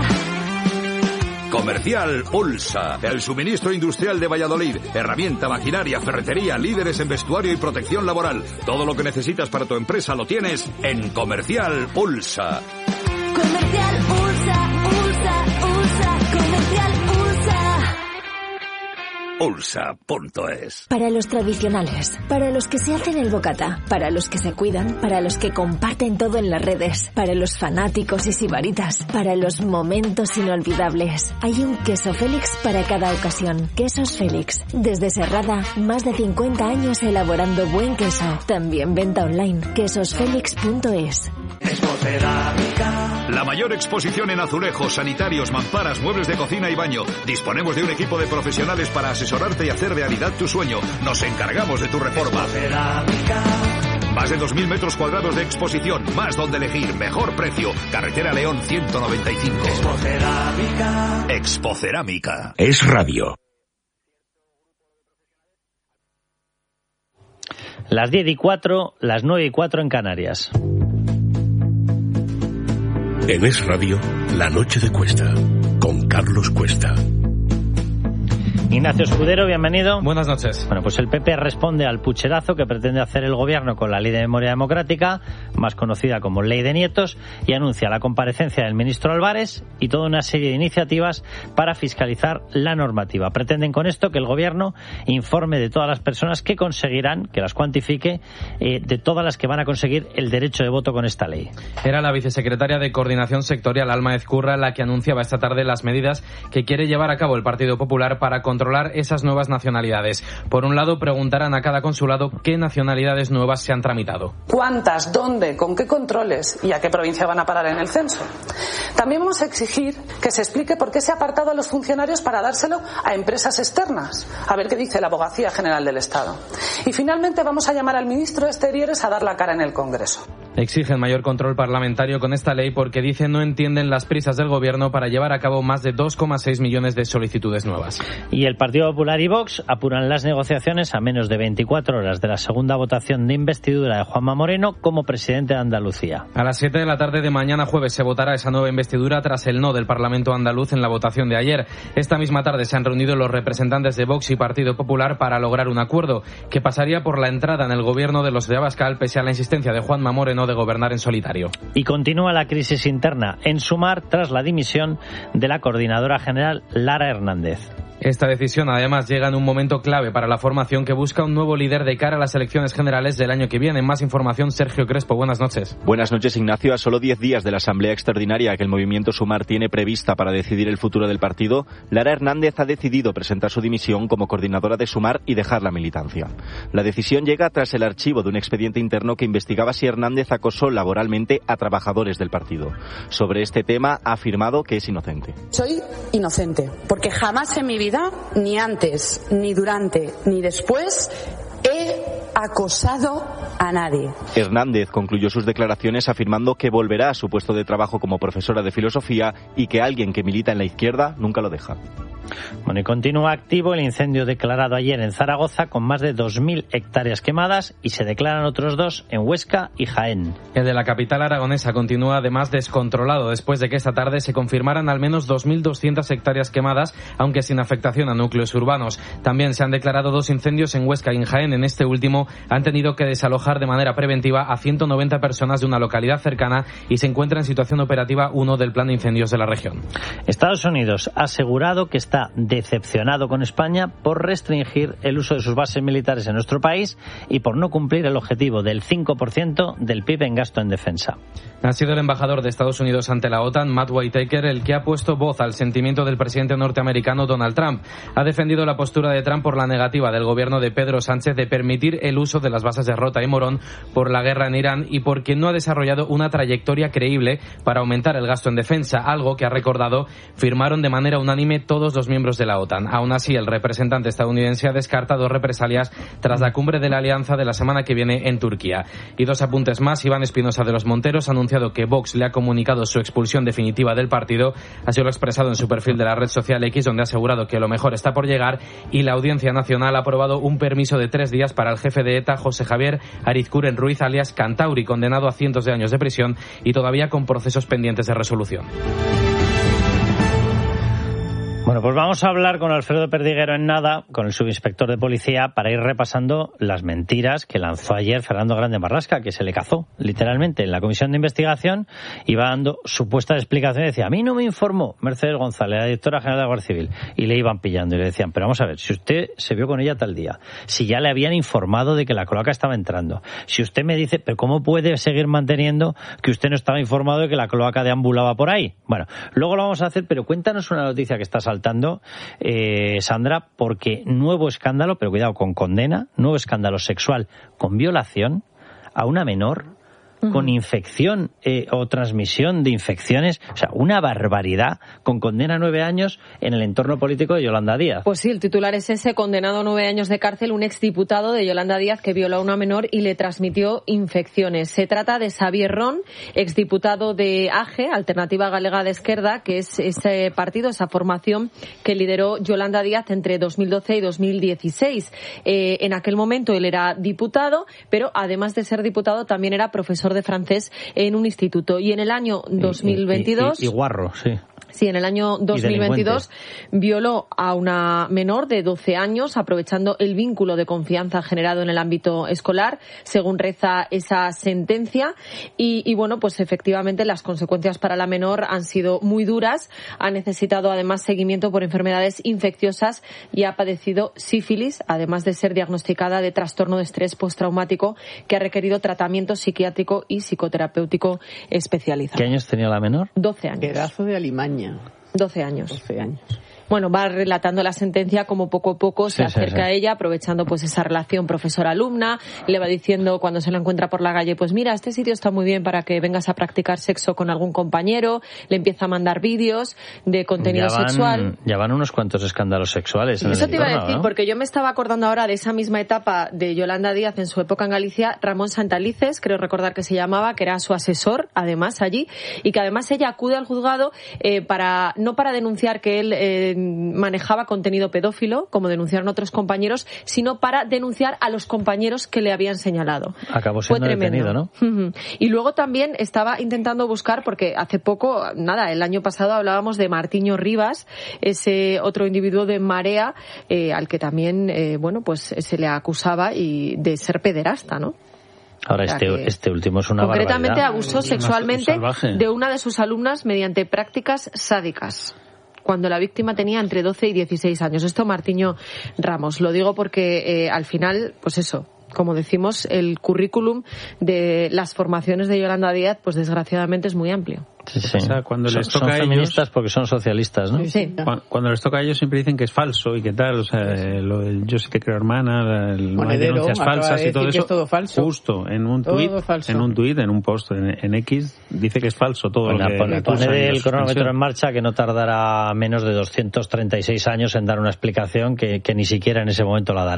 Comercial Ulsa, el suministro industrial de Valladolid. Herramienta, maquinaria, ferretería, líderes en vestuario y protección laboral. Todo lo que necesitas para tu empresa lo tienes en Comercial Ulsa. Comercial Ulsa, Ulsa, Ulsa, Comercial Ulsa. Ulsa punto es. Para los tradicionales, para los que se hacen el bocata, para los que se cuidan, para los que comparten todo en las redes, para los fanáticos y sibaritas, para los momentos inolvidables. Hay un queso Félix para cada ocasión. Quesos Félix. Desde Serrada, más de cincuenta años elaborando buen queso. También venta online. quesos félix punto es. Expocerámica. La mayor exposición en azulejos, sanitarios, mamparas, muebles de cocina y baño. Disponemos de un equipo de profesionales para asesorarte y hacer realidad tu sueño. Nos encargamos de tu reforma. Más de dos mil metros cuadrados de exposición, más donde elegir, mejor precio. Carretera León ciento noventa y cinco. Expocerámica. Expocerámica. Es radio. Las diez y cuatro, las nueve y cuatro en Canarias. En Es Radio, La Noche de Cuesta, con Carlos Cuesta. Ignacio Escudero, bienvenido. Buenas noches. Bueno, pues el P P responde al pucherazo que pretende hacer el gobierno con la Ley de Memoria Democrática, más conocida como Ley de Nietos, y anuncia la comparecencia del ministro Álvarez y toda una serie de iniciativas para fiscalizar la normativa. Pretenden con esto que el gobierno informe de todas las personas que conseguirán, que las cuantifique, eh, de todas las que van a conseguir el derecho de voto con esta ley. Era la vicesecretaria de Coordinación Sectorial, Alma Ezcurra, la que anunciaba esta tarde las medidas que quiere llevar a cabo el Partido Popular para controlar esas nuevas nacionalidades. Por un lado, preguntarán a cada consulado qué nacionalidades nuevas se han tramitado. ¿Cuántas? ¿Dónde? ¿Con qué controles? ¿Y a qué provincia van a parar en el censo? También vamos a exigir que se explique por qué se ha apartado a los funcionarios para dárselo a empresas externas. A ver qué dice la Abogacía General del Estado. Y finalmente vamos a llamar al ministro de Exteriores a dar la cara en el Congreso. Exigen mayor control parlamentario con esta ley porque dicen no entienden las prisas del gobierno para llevar a cabo más de dos coma seis millones de solicitudes nuevas. Y el Partido Popular y Vox apuran las negociaciones a menos de veinticuatro horas de la segunda votación de investidura de Juanma Moreno como presidente de Andalucía. A las siete de la tarde de mañana jueves se votará esa nueva investidura tras el no del Parlamento andaluz en la votación de ayer. Esta misma tarde se han reunido los representantes de Vox y Partido Popular para lograr un acuerdo que pasaría por la entrada en el gobierno de los de Abascal pese a la insistencia de Juanma Moreno de gobernar en solitario. Y continúa la crisis interna en Sumar tras la dimisión de la coordinadora general Lara Hernández. Esta decisión además llega en un momento clave para la formación que busca un nuevo líder de cara a las elecciones generales del año que viene. Más información, Sergio Crespo. Buenas noches. Buenas noches, Ignacio. A solo diez días de la asamblea extraordinaria que el movimiento Sumar tiene prevista para decidir el futuro del partido, Lara Hernández ha decidido presentar su dimisión como coordinadora de Sumar y dejar la militancia. La decisión llega tras el archivo de un expediente interno que investigaba si Hernández acosó laboralmente a trabajadores del partido. Sobre este tema ha afirmado que es inocente. Soy inocente, porque jamás en mi vida, ni antes, ni durante, ni después, he acosado a nadie. Hernández concluyó sus declaraciones afirmando que volverá a su puesto de trabajo como profesora de filosofía y que alguien que milita en la izquierda nunca lo deja. Bueno, y continúa activo el incendio declarado ayer en Zaragoza con más de dos mil hectáreas quemadas y se declaran otros dos en Huesca y Jaén. El de la capital aragonesa continúa además descontrolado después de que esta tarde se confirmaran al menos dos mil doscientas hectáreas quemadas, aunque sin afectación a núcleos urbanos. También se han declarado dos incendios en Huesca y en Jaén. En este último han tenido que desalojar de manera preventiva a ciento noventa personas de una localidad cercana y se encuentra en situación operativa uno del plan de incendios de la región. Estados Unidos ha asegurado que está decepcionado con España por restringir el uso de sus bases militares en nuestro país y por no cumplir el objetivo del cinco por ciento del P I B en gasto en defensa. Ha sido el embajador de Estados Unidos ante la OTAN, Matt Whitaker, el que ha puesto voz al sentimiento del presidente norteamericano Donald Trump. Ha defendido la postura de Trump por la negativa del gobierno de Pedro Sánchez de permitir el uso de las bases de Rota y Morón por la guerra en Irán y porque no ha desarrollado una trayectoria creíble para aumentar el gasto en defensa, algo que ha recordado firmaron de manera unánime todos los miembros de la OTAN. Aún así, el representante estadounidense ha descartado represalias tras la cumbre de la Alianza de la semana que viene en Turquía. Y dos apuntes más. Iván Espinosa de los Monteros ha anunciado que Vox le ha comunicado su expulsión definitiva del partido. Así lo ha expresado en su perfil de la red social X, donde ha asegurado que lo mejor está por llegar. Y la Audiencia Nacional ha aprobado un permiso de tres días para el jefe de ETA, José Javier Arizcuren Ruiz, alias Cantauri, condenado a cientos de años de prisión y todavía con procesos pendientes de resolución. Bueno, pues vamos a hablar con Alfredo Perdiguero en nada, con el subinspector de policía, para ir repasando las mentiras que lanzó ayer Fernando Grande Marlasca, que se le cazó, literalmente, en la comisión de investigación. Iba dando supuestas explicaciones, decía, a mí no me informó Mercedes González, la directora general de la Guardia Civil, y le iban pillando y le decían, pero vamos a ver, si usted se vio con ella tal día, si ya le habían informado de que la cloaca estaba entrando, si usted me dice, pero ¿cómo puede seguir manteniendo que usted no estaba informado de que la cloaca deambulaba por ahí? Bueno, luego lo vamos a hacer, pero cuéntanos una noticia que está saltando, eh, Sandra, porque nuevo escándalo, pero cuidado, con condena, nuevo escándalo sexual con violación a una menor, con infección eh, o transmisión de infecciones, o sea, una barbaridad, con condena a nueve años en el entorno político de Yolanda Díaz. Pues sí, el titular es ese, condenado a nueve años de cárcel, un exdiputado de Yolanda Díaz que violó a una menor y le transmitió infecciones. Se trata de Xavier Ron, exdiputado de A G, Alternativa Galega de Esquerda, que es ese partido, esa formación que lideró Yolanda Díaz entre dos mil doce y dos mil dieciséis. Eh, en aquel momento él era diputado, pero además de ser diputado también era profesor de francés en un instituto. Y en el año dos mil veintidós... Y, y, y guarro, sí. Sí, en el año dos mil veintidós violó a una menor de doce años, aprovechando el vínculo de confianza generado en el ámbito escolar, según reza esa sentencia. Y, y bueno, pues efectivamente las consecuencias para la menor han sido muy duras. Ha necesitado además seguimiento por enfermedades infecciosas y ha padecido sífilis, además de ser diagnosticada de trastorno de estrés postraumático, que ha requerido tratamiento psiquiátrico y psicoterapéutico especializado. ¿Qué años tenía la menor? doce años. Pedazo de alimaña. doce años. doce años. Bueno, va relatando la sentencia como poco a poco se sí, acerca sí, sí. a ella, aprovechando pues esa relación profesor-alumna, le va diciendo cuando se la encuentra por la calle, pues mira, este sitio está muy bien para que vengas a practicar sexo con algún compañero, le empieza a mandar vídeos de contenido ya van, sexual. Ya van unos cuantos escándalos sexuales. En Eso el te iba entorno, a decir, ¿no? porque yo me estaba acordando ahora de esa misma etapa de Yolanda Díaz en su época en Galicia, Ramón Santalices, creo recordar que se llamaba, que era su asesor, además, allí, y que además ella acude al juzgado eh, para no para denunciar que él eh, manejaba contenido pedófilo, como denunciaron otros compañeros, sino para denunciar a los compañeros que le habían señalado. Acabó siendo detenido, ¿no? Uh-huh. Y luego también estaba intentando buscar, porque hace poco, nada, el año pasado hablábamos de Martiño Rivas, ese otro individuo de Marea, eh, al que también, eh, bueno, pues se le acusaba y de ser pederasta, ¿no? Ahora, este, este último es una concretamente barbaridad. Abusó sexualmente de una de sus alumnas mediante prácticas sádicas, cuando la víctima tenía entre doce y dieciséis años. Esto Martiño Ramos. Lo digo porque eh, al final, pues eso, como decimos, el currículum de las formaciones de Yolanda Díaz, pues desgraciadamente es muy amplio. Sí, sí. O sea, cuando son, les toca son a ellos, feministas porque son socialistas, ¿no? Sí. Cuando, cuando les toca a ellos siempre dicen que es falso y que tal, o sea, lo del yo sí te creo hermana, el, no hay denuncias falsas de y todo eso. Todo falso. Justo en un tuit, en un tuit, en un post en, en X dice que es falso todo bueno, lo que pone, pone el cronómetro en marcha. marcha que no tardará menos de doscientos treinta y seis años en dar una explicación que, que ni siquiera en ese momento la dará.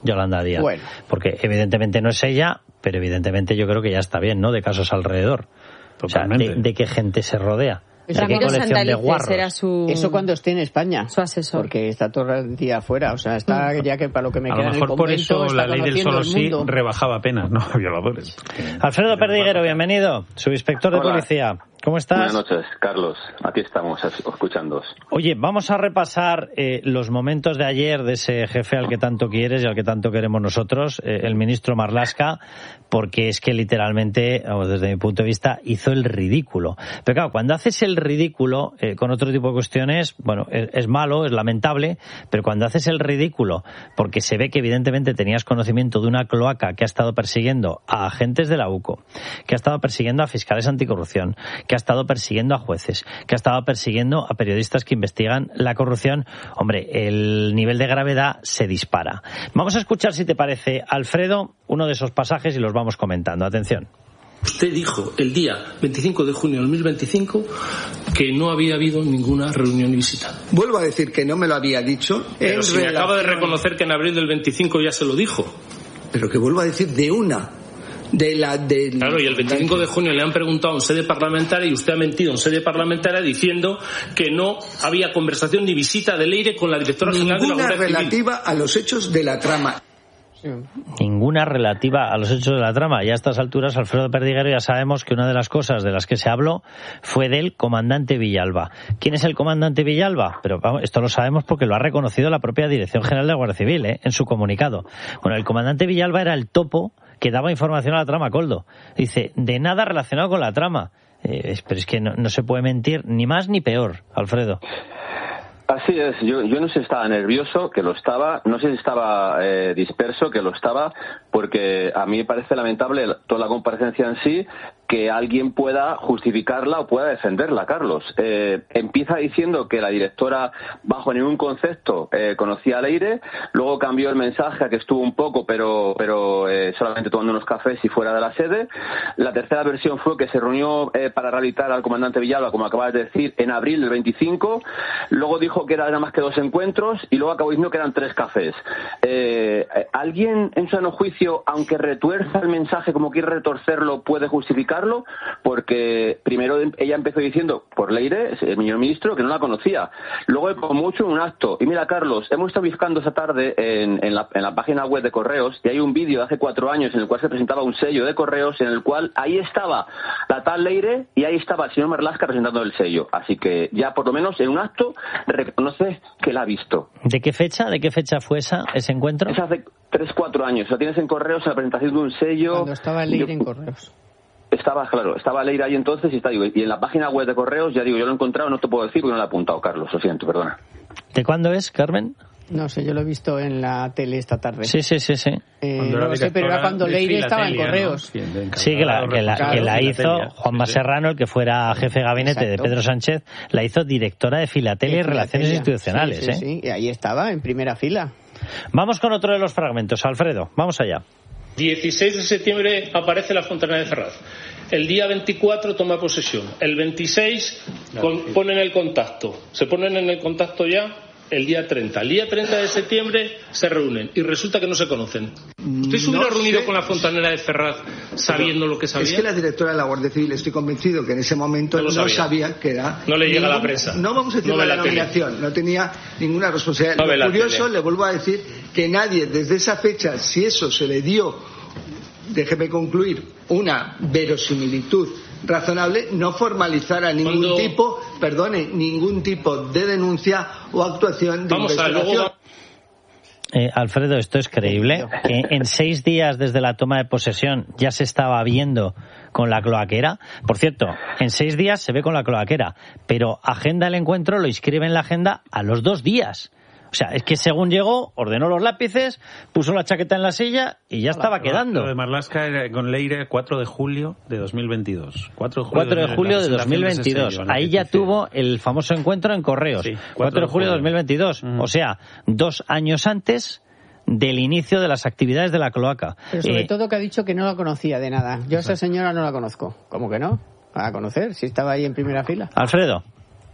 Yolanda Díaz. Bueno. Porque evidentemente no es ella, pero evidentemente yo creo que ya está bien, ¿no? De casos alrededor. O sea, de, de qué gente se rodea. Eso, ¿De qué colección de guarros? Era su... Eso cuando esté en España. Su asesor. Porque está todo el día afuera. O sea, está ya que para lo que me a queda lo mejor en el por convento, eso la ley del solo sí mundo. rebajaba penas, ¿no? A violadores. Alfredo Perdiguero, bienvenido. Subinspector de Hola. Policía. ¿Cómo estás? Buenas noches, Carlos. Aquí estamos, escuchándoos. Oye, vamos a repasar eh, los momentos de ayer de ese jefe al que tanto quieres y al que tanto queremos nosotros, eh, el ministro Marlaska, porque es que literalmente, vamos, desde mi punto de vista, hizo el ridículo. Pero claro, cuando haces el ridículo eh, con otro tipo de cuestiones, bueno, es, es malo, es lamentable, pero cuando haces el ridículo, porque se ve que evidentemente tenías conocimiento de una cloaca que ha estado persiguiendo a agentes de la UCO, que ha estado persiguiendo a fiscales anticorrupción, que ha estado persiguiendo a jueces, que ha estado persiguiendo a periodistas que investigan la corrupción, hombre, el nivel de gravedad se dispara. Vamos a escuchar, si te parece, Alfredo, uno de esos pasajes y los vamos comentando. Atención. Usted dijo el día veinticinco de junio de dos mil veinticinco que no había habido ninguna reunión y visita. Vuelvo a decir que no me lo había dicho. Pero si relación... me acaba de reconocer que en abril del veinticinco ya se lo dijo. Pero que vuelvo a decir de una. De la, de... Claro, y el veinticinco de junio le han preguntado en sede parlamentaria y usted ha mentido en sede parlamentaria diciendo que no había conversación ni visita de Leire con la directora general de la Guardia Civil. Ninguna relativa a los hechos de la trama. Ninguna relativa a los hechos de la trama. Ya a estas alturas, Alfredo Perdiguero, ya sabemos que una de las cosas de las que se habló fue del comandante Villalba. ¿Quién es el comandante Villalba? Pero vamos, esto lo sabemos porque lo ha reconocido la propia Dirección General de la Guardia Civil, ¿eh? En su comunicado. Bueno, el comandante Villalba era el topo que daba información a la trama, Koldo. Dice, de nada relacionado con la trama. Eh, pero es que no, no se puede mentir ni más ni peor, Alfredo. Así es, yo, yo no sé si estaba nervioso, que lo estaba, no sé si estaba eh, disperso, que lo estaba, porque a mí me parece lamentable toda la comparecencia en sí, que alguien pueda justificarla o pueda defenderla, Carlos. Eh, empieza diciendo que la directora, bajo ningún concepto, eh, conocía a Leire, luego cambió el mensaje a que estuvo un poco, pero pero eh, solamente tomando unos cafés y fuera de la sede. La tercera versión fue que se reunió eh, para rehabilitar al comandante Villalba, como acabas de decir, en abril del veinticinco, luego dijo que eran nada más que dos encuentros y luego acabó diciendo que eran tres cafés. Eh, ¿Alguien en su sano juicio, aunque retuerza el mensaje como quiere retorcerlo, puede justificar? Porque primero ella empezó diciendo por Leire, el señor ministro, que no la conocía. Luego, como mucho, en un acto. Y mira, Carlos, hemos estado buscando esta tarde en, en, la, en la página web de Correos y hay un vídeo de hace cuatro años en el cual se presentaba un sello de Correos en el cual ahí estaba la tal Leire y ahí estaba el señor Marlaska presentando el sello. Así que ya por lo menos en un acto reconoce que la ha visto. ¿De qué fecha? ¿De qué fecha fue esa, ese encuentro? Es hace tres, cuatro años. La tienes en Correos en la presentación de un sello. Cuando estaba Leire en Correos. Estaba, claro, estaba Leire ahí entonces y está, digo, y en la página web de Correos, ya digo, yo lo he encontrado, no te puedo decir porque no lo he apuntado, Carlos, lo siento, perdona. ¿De cuándo es, Carmen? No sé, yo lo he visto en la tele esta tarde. Sí, sí, sí, sí. Eh, no lo sé, pero era cuando Leire estaba en Correos. ¿No? Sí, que la, que la, claro, que la hizo Juanma sí, sí. Serrano, el que fuera jefe de gabinete Exacto. de Pedro Sánchez, la hizo directora de Filatelia y Relaciones Institucionales. Sí, sí, ¿eh? sí, y ahí estaba, en primera fila. Vamos con otro de los fragmentos, Alfredo, vamos allá. dieciséis de septiembre aparece la Fontanera de Ferraz. El día veinticuatro toma posesión. El veintiséis con, ponen el contacto. Se ponen en el contacto ya el día treinta. El día treinta de septiembre se reúnen y resulta que no se conocen. ¿Usted se hubiera no reunido sé. con la Fontanera de Ferraz sabiendo Pero lo que sabía? Es que la directora de la Guardia Civil, estoy convencido que en ese momento no, no sabía. sabía que era... No le llega ningún, a la prensa. No vamos a decir no la, la nominación, tele. no tenía ninguna responsabilidad. No Lo curioso, tele. le vuelvo a decir, que nadie desde esa fecha, si eso se le dio, déjeme concluir, una verosimilitud razonable, no formalizara ningún Cuando... tipo, perdone, ningún tipo de denuncia o actuación de Vamos investigación. A, luego... eh, Alfredo, esto es creíble, que en seis días desde la toma de posesión ya se estaba viendo con la cloaquera. Por cierto, en seis días se ve con la cloaquera, pero agenda el encuentro, lo inscribe en la agenda a los dos días. O sea, es que según llegó, ordenó los lápices, puso la chaqueta en la silla y ya estaba quedando. Lo de Marlaska era con Leire cuatro de julio de dos mil veintidós. cuatro de julio, cuatro de, julio de dos mil veintidós. Sello, ahí ya tuvo el famoso encuentro en Correos. Sí, cuatro de julio de dos mil veintidós. Uh-huh. O sea, dos años antes del inicio de las actividades de la cloaca. Pero sobre eh, todo que ha dicho que no la conocía de nada. Yo a esa señora no la conozco. ¿Cómo que no? ¿A conocer? Si estaba ahí en primera fila. Alfredo.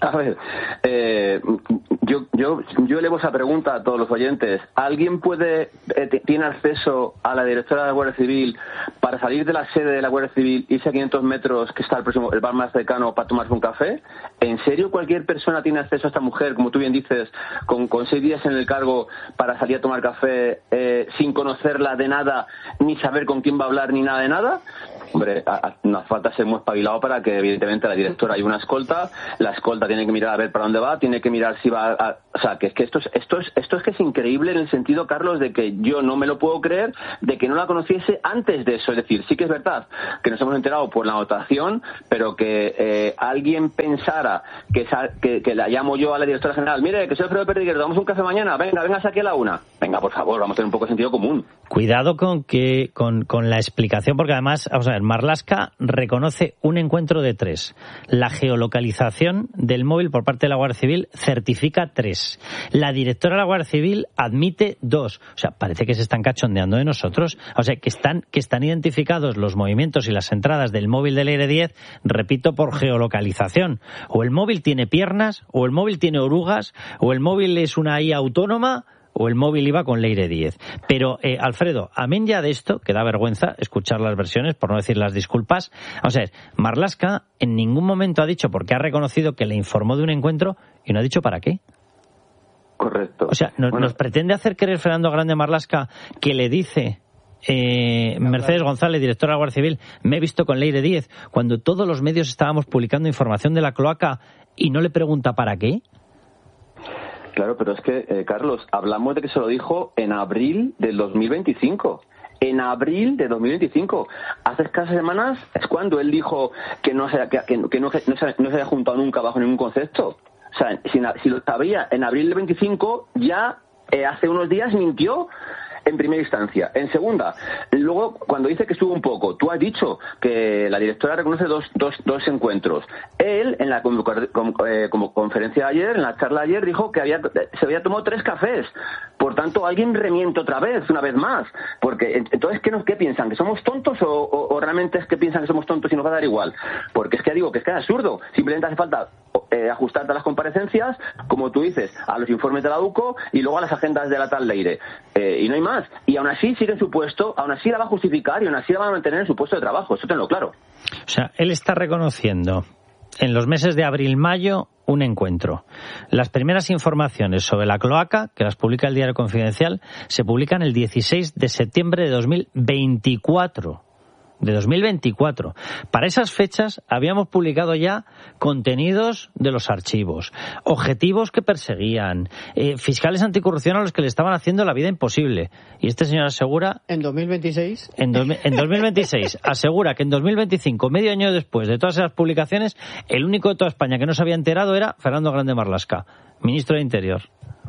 A ver, eh, yo, yo, yo elevo esa pregunta a todos los oyentes. ¿Alguien puede, eh, tiene acceso a la directora de la Guardia Civil para salir de la sede de la Guardia Civil, irse a quinientos metros, que está el próximo, el bar más cercano, para tomarse un café? ¿En serio cualquier persona tiene acceso a esta mujer, como tú bien dices, con, con seis días en el cargo para salir a tomar café eh, sin conocerla de nada, ni saber con quién va a hablar, ni nada de nada? Hombre, a, a, no hace falta ser muy espabilado para que, evidentemente, la directora hay una escolta, la escolta tiene que mirar a ver para dónde va, tiene que mirar si va a... O sea, que es que esto es, esto es, esto es que es increíble en el sentido, Carlos, de que yo no me lo puedo creer, de que no la conociese antes de eso. Es decir, sí que es verdad que nos hemos enterado por la votación, pero que eh, alguien pensara que, que, que la llamo yo a la directora general, mire, que soy Alfredo Perdiguero, damos un café mañana, venga, venga, aquí a la una. Venga, por favor, vamos a tener un poco de sentido común. Cuidado con que con, con la explicación, porque además, vamos a ver, Marlaska reconoce un encuentro de tres. La geolocalización del móvil por parte de la Guardia Civil certifica tres. La directora de la Guardia Civil admite dos. O sea, parece que se están cachondeando de nosotros. O sea, que están, que están identificados los movimientos y las entradas del móvil del Leire diez, repito, por geolocalización. O el móvil tiene piernas, o el móvil tiene orugas, o el móvil es una I A autónoma, o el móvil iba con Leire diez. Pero, eh, Alfredo, amén ya de esto, que da vergüenza escuchar las versiones, por no decir las disculpas. Vamos a ver, Marlaska en ningún momento ha dicho, porque ha reconocido que le informó de un encuentro, y no ha dicho para qué. Correcto. O sea, nos, bueno. nos pretende hacer creer Fernando Grande Marlaska que le dice... Eh, Mercedes González, directora de la Guardia Civil, me he visto con Leire diez, cuando todos los medios estábamos publicando información de la cloaca y no le pregunta para qué. Claro, pero es que, eh, Carlos, hablamos de que se lo dijo en abril del dos mil veinticinco. En abril de dos mil veinticinco. Hace escasas semanas es cuando él dijo que no se, que, que no, no, se, no se había juntado nunca bajo ningún concepto. O sea, si, si lo sabía en abril del veinticinco, ya eh, hace unos días mintió. En primera instancia. En segunda, luego, cuando dice que estuvo un poco, tú has dicho que la directora reconoce dos, dos, dos encuentros. Él, en la como, eh, como conferencia de ayer, en la charla de ayer, dijo que había, se había tomado tres cafés. Por tanto, alguien remiente otra vez, una vez más. Porque, entonces, ¿qué, nos, qué piensan? ¿Que somos tontos o, o, o realmente es que piensan que somos tontos y nos va a dar igual? Porque es que digo que es que es absurdo. Simplemente hace falta eh, ajustarte a las comparecencias, como tú dices, a los informes de la UCO y luego a las agendas de la tal Leire. Eh, y no hay más. Y aún así sigue en su puesto, aún así la va a justificar y aún así la va a mantener en su puesto de trabajo. Eso tenlo claro. O sea, él está reconociendo en los meses de abril-mayo un encuentro. Las primeras informaciones sobre la cloaca, que las publica el Diario Confidencial, se publican el dieciséis de septiembre de dos mil veinticuatro. De dos mil veinticuatro. Para esas fechas habíamos publicado ya contenidos de los archivos, objetivos que perseguían, eh, fiscales anticorrupción a los que le estaban haciendo la vida imposible. Y este señor asegura... ¿En dos mil veintiséis? En, do, en dos mil veintiséis. Asegura que en dos mil veinticinco, medio año después de todas esas publicaciones, el único de toda España que no se había enterado era Fernando Grande Marlaska, ministro de Interior.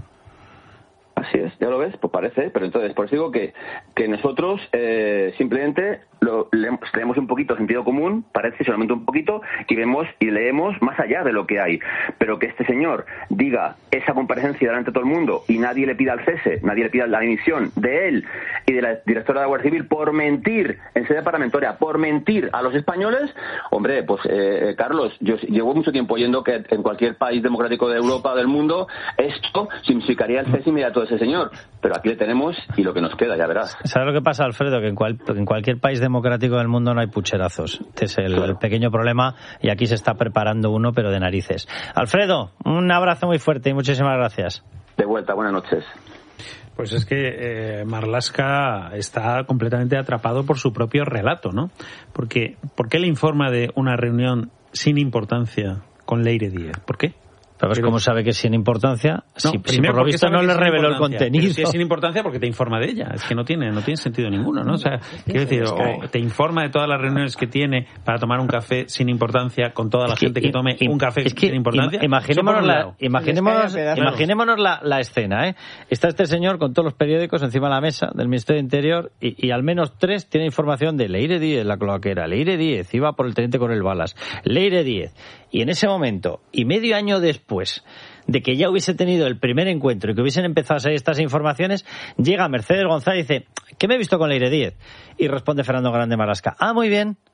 Así es, ya lo ves, pues parece, pero entonces, por eso digo que, que nosotros eh, simplemente lo leemos, leemos un poquito sentido común, parece solamente un poquito, y vemos y leemos más allá de lo que hay. Pero que este señor diga esa comparecencia delante de todo el mundo y nadie le pida el cese, nadie le pida la dimisión de él y de la directora de la Guardia Civil por mentir en sede parlamentaria, por mentir a los españoles, hombre, pues eh, Carlos, yo llevo mucho tiempo oyendo que en cualquier país democrático de Europa o del mundo esto significaría el cese inmediato de ese señor, pero aquí le tenemos y lo que nos queda, ya verás. ¿Sabes lo que pasa, Alfredo? Que en, cual, en cualquier país democrático del mundo no hay pucherazos. Este es el, claro. el pequeño problema y aquí se está preparando uno, pero de narices. Alfredo, un abrazo muy fuerte y muchísimas gracias. De vuelta, buenas noches. Pues es que eh, Marlaska está completamente atrapado por su propio relato, ¿no? Porque, ¿por qué le informa de una reunión sin importancia con Leire diez? ¿Por qué? ¿Sabes cómo sabe que es sin importancia? No, si, si por lo visto no le reveló el contenido. Si es sin importancia porque te informa de ella. Es que no tiene no tiene sentido ninguno, ¿no? O sea, quiero decir, o te informa de todas las reuniones que tiene para tomar un café sin importancia con toda la es gente que, que tome un café es que, sin importancia. Imaginémonos, la, imaginémonos, imaginémonos la, la escena, ¿eh? Está este señor con todos los periódicos encima de la mesa del Ministerio de Interior y, y al menos tres tiene información de Leire diez, la cloaquera. Leire diez iba por el teniente coronel Balas. Leire diez. Y en ese momento, y medio año después de que ya hubiese tenido el primer encuentro y que hubiesen empezado a salir estas informaciones, llega Mercedes González y dice, ¿qué me he visto con Leire diez? Y responde Fernando Grande Marlaska, ah, muy bien,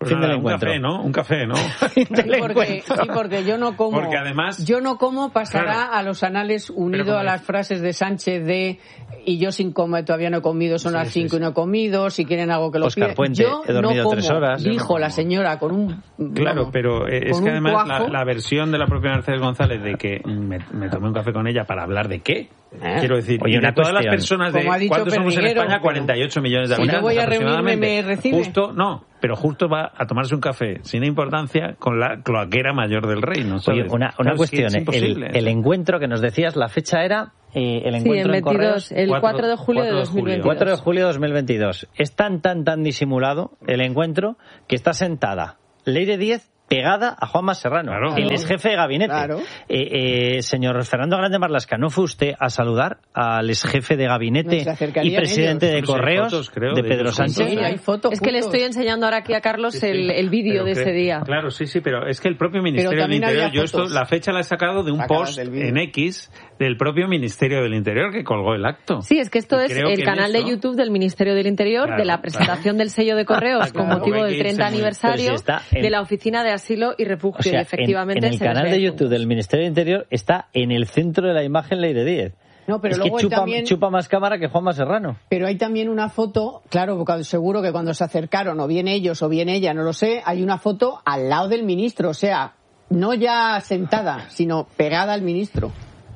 Pues nada, un café, ¿no? Un café, ¿no? Sí, porque, sí, porque yo no como. Porque además. Yo no como pasará claro, a los anales unido a las frases de Sánchez de y yo sin comer todavía no he comido, son sí, las cinco sí, y no he comido, si quieren algo que lo Oscar pida. Puente, yo he dormido no como, tres horas. dijo la señora con un. Claro, vamos, pero es que además cuajo, la, la versión de la propia Mercedes González de que me, me tomé un café con ella para hablar de qué. ¿Eh? Quiero decir, Oye, y de una todas las cuestión. personas de ¿cuántos somos en España? cuarenta y ocho millones de si habitantes no voy a reunirme, aproximadamente. me recibe. Justo, no, pero justo va a tomarse un café sin importancia con la cloaquera mayor del reino, ¿sabes? Oye, una, una Claro, cuestión, es que es el, el encuentro que nos decías, la fecha era eh, el encuentro sí, en Correos. el cuatro de julio de dos mil veintidós. cuatro de julio de dos mil veintidós. Es tan, tan, tan disimulado el encuentro que está sentada Leire Díez pegada a Juanma Serrano, claro, el ex jefe de gabinete. Claro. Eh, eh, señor Fernando Grande Marlaska, ¿no fue usted a saludar al ex jefe de gabinete no, y presidente ellos. de Correos fotos, creo, de de Pedro ellos Sánchez? Sí, hay fotos. Es que le juntos. estoy enseñando ahora aquí a Carlos Sí, sí, el, el vídeo de pero ese que- día. Claro, sí, sí, pero es que el propio Ministerio del también Interior, había yo esto, fotos. la fecha la he sacado de un Sacadas post del vídeo. en X del propio Ministerio del Interior que colgó el acto. Sí, es que esto Y es creo el que en canal de eso- YouTube del Ministerio del Interior, Claro, de la presentación del sello de correos con Claro, motivo hay del que irse treinta muy- aniversario Pero si está en- de la Oficina de Asilo y Refugio. O sea, y efectivamente en, en el se les canal ve de juntos. YouTube del Ministerio del Interior está en el centro de la imagen Leire Díez. No, pero es que luego él chupa, también- chupa más cámara que Juanma Serrano. Pero hay también una foto, claro, porque seguro que cuando se acercaron, o bien ellos o bien ella, no lo sé, hay una foto al lado del ministro, o sea, no ya sentada, sino pegada al ministro.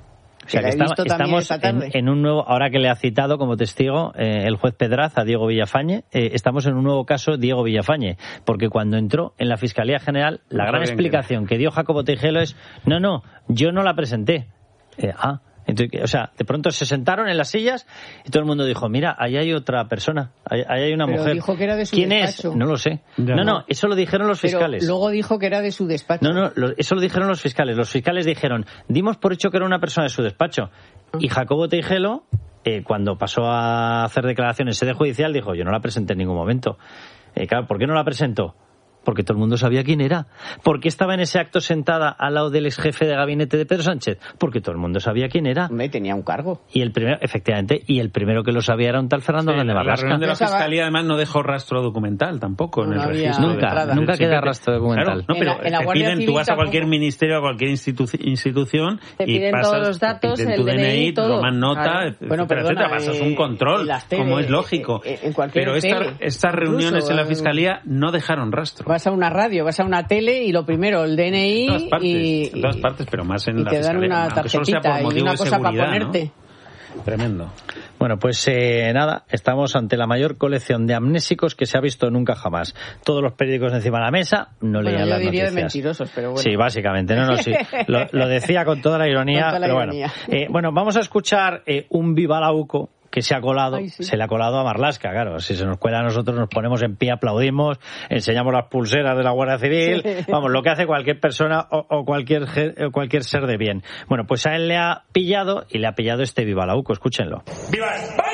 O sea, Que que la he estamos, visto también estamos esta en, tarde. en un nuevo, ahora que le ha citado como testigo eh, el juez Pedraz a Diego Villafañe, eh, estamos en un nuevo caso Diego Villafañe, porque cuando entró en la Fiscalía General, la No gran sabían explicación que dio Jacobo Tejelo es, no, no, yo no la presenté. Eh, ah, entonces, o sea, de pronto se sentaron en las sillas y todo el mundo dijo, mira, ahí hay otra persona, ahí, ahí hay una Pero mujer. dijo que era de su ¿Quién despacho. es? No lo sé. Ya No, no. no, eso lo dijeron los Pero fiscales. luego dijo que era de su despacho. No, no, lo- eso lo dijeron los fiscales. Los fiscales dijeron, dimos por hecho que era una persona de su despacho. Y Jacobo Tejelo, eh, cuando pasó a hacer declaraciones en sede judicial, dijo, yo no la presenté en ningún momento. Eh, claro, ¿por qué no la presentó? Porque todo el mundo sabía quién era. ¿Por qué estaba en ese acto sentada al lado del ex jefe de gabinete de Pedro Sánchez? Porque todo el mundo sabía quién era. Hombre, tenía un cargo. Y el primero, efectivamente, y el primero que lo sabía era un tal Fernando Sí, Grande la, la Marlaska. reunión de la Esa va- Fiscalía además no dejó rastro documental tampoco en No el había registro. Nunca, de- nunca del- queda siempre- rastro documental. Claro, no, En pero la- en la te Guardia piden, Civil tú vas a tampoco. cualquier ministerio, a cualquier institu- institución Te y piden pasas, todos los datos, te piden el tu D N I, todo. toman nota, Claro. etcétera, Bueno, perdona, etcétera, pasas eh, un control, en las tele, como es lógico. eh, en cualquier pero esta- tele, estas reuniones incluso, en la eh, Fiscalía no dejaron rastro. Vas a una radio, vas a una tele y lo primero, el D N I En todas partes, y, en todas partes, pero más en y la te dan Fiscalía, una aunque solo sea por tarjetita y motivo una de cosa para seguridad, ¿no? ponerte. Tremendo. Bueno, pues eh, nada, estamos ante la mayor colección de amnésicos que se ha visto nunca jamás. Todos los periódicos encima de la mesa, no Bueno, leían yo las diría de noticias. mentirosos, pero bueno. Sí, básicamente, no, no, sí. Lo, lo decía con toda la ironía, Con toda la pero ironía. bueno. Eh, bueno, vamos a escuchar eh, un Viva la U C O que se ha colado, Ay, sí. se le ha colado a Marlaska, claro. Si se nos cuela a nosotros, nos ponemos en pie, aplaudimos, enseñamos las pulseras de la Guardia Civil, Sí. vamos, lo que hace cualquier persona o, o cualquier ge- o cualquier ser de bien. Bueno, pues a él le ha pillado y le ha pillado este Viva la U C O, escúchenlo. ¡Viva España!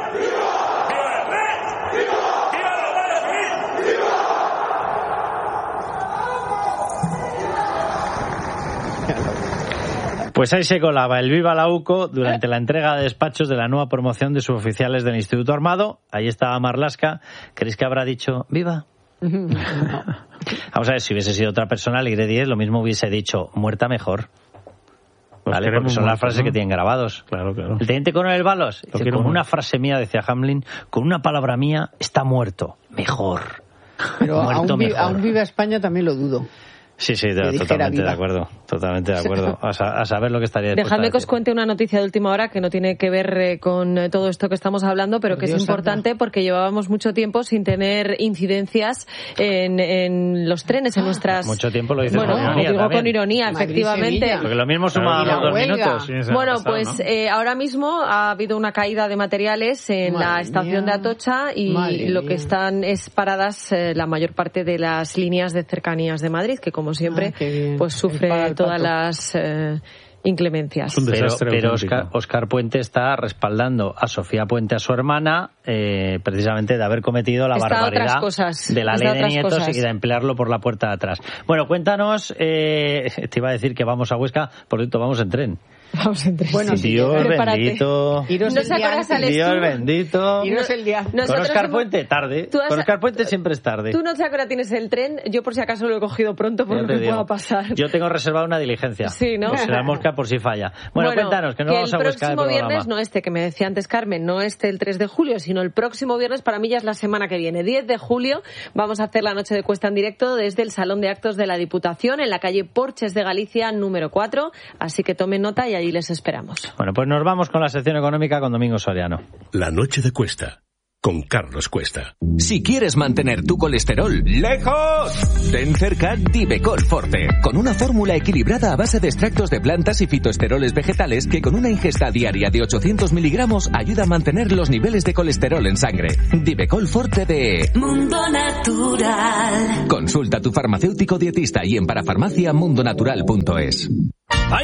¡Viva! ¡Viva el rey! ¡Viva! ¡Viva la Guardia Civil! Pues ahí se colaba el Viva la U C O durante la entrega de despachos de la nueva promoción de suboficiales del Instituto Armado. Ahí estaba Marlaska. ¿Creéis que habrá dicho Viva? Vamos a ver, si hubiese sido otra persona, Leire Díez, lo mismo hubiese dicho muerta mejor. Los ¿Vale? Porque queremos son las muertos, frases ¿no? que tienen grabados. Claro, claro. El teniente coronel Balos, dice, quiero con muerto. una frase mía, decía Hamlin, con una palabra mía, está muerto. Mejor. Pero a Muerto un, vi- mejor. a un Viva España también lo dudo. Sí, sí, dijera totalmente viva. de acuerdo. Totalmente de acuerdo. A, sa- a saber lo que estaría dispuesta Dejadme a que os decir. cuente una noticia de última hora que no tiene que ver eh, con eh, todo esto que estamos hablando, pero Por que Dios es importante santo. porque llevábamos mucho tiempo sin tener incidencias en, en los trenes, en nuestras... Mucho tiempo lo dices Bueno, con ironía lo digo también. con ironía, Madrid, efectivamente. Sevilla. Porque lo mismo suma Y la dos huelga. minutos. Sí, se Bueno, ha pasado, pues ¿no? eh, ahora mismo ha habido una caída de materiales en Madre la estación mía. de Atocha y Madre lo mía. que están es paradas eh, la mayor parte de las líneas de cercanías de Madrid, que como siempre Ah, qué bien. pues El paga sufre el todas pato. las eh, inclemencias. Es un Pero, desastre pero auténtico. Oscar, Oscar Puente está respaldando a Sofía Puente, a su hermana, eh, precisamente de haber cometido la Está a barbaridad otras cosas, de la está a ley de otras nietos cosas. y de emplearlo por la puerta de atrás. Bueno, cuéntanos, eh, te iba a decir que vamos a Huesca, por cierto, vamos en tren. Vamos entre bueno, sí, Dios bendito. Iros no el día Dios bendito. Iros el día. Con Óscar Puente, tarde. Has... Con Óscar Puente siempre es tarde. Tú no sé a qué hora tienes el tren. Yo por si acaso lo he cogido pronto por lo que pueda pasar. Yo tengo reservada una diligencia. Sí, ¿no? Pues la mosca por si falla. Bueno, bueno cuéntanos, que no que vamos a buscar el próximo viernes, no este que me decía antes Carmen, no este el tres de julio, sino el próximo viernes, para mí ya es la semana que viene. diez de julio vamos a hacer la noche de Cuesta en directo desde el Salón de Actos de la Diputación en la calle Porches de Galicia número cuatro. Así que tomen nota y allí les esperamos. Bueno, pues nos vamos con la sección económica con Domingo Soriano. La noche de Cuesta, con Carlos Cuesta. Si quieres mantener tu colesterol lejos, ten cerca Divecol Forte, con una fórmula equilibrada a base de extractos de plantas y fitoesteroles vegetales que con una ingesta diaria de ochocientos miligramos ayuda a mantener los niveles de colesterol en sangre. Divecol Forte de Mundo Natural. Consulta a tu farmacéutico dietista y en parafarmacia mundonatural punto es.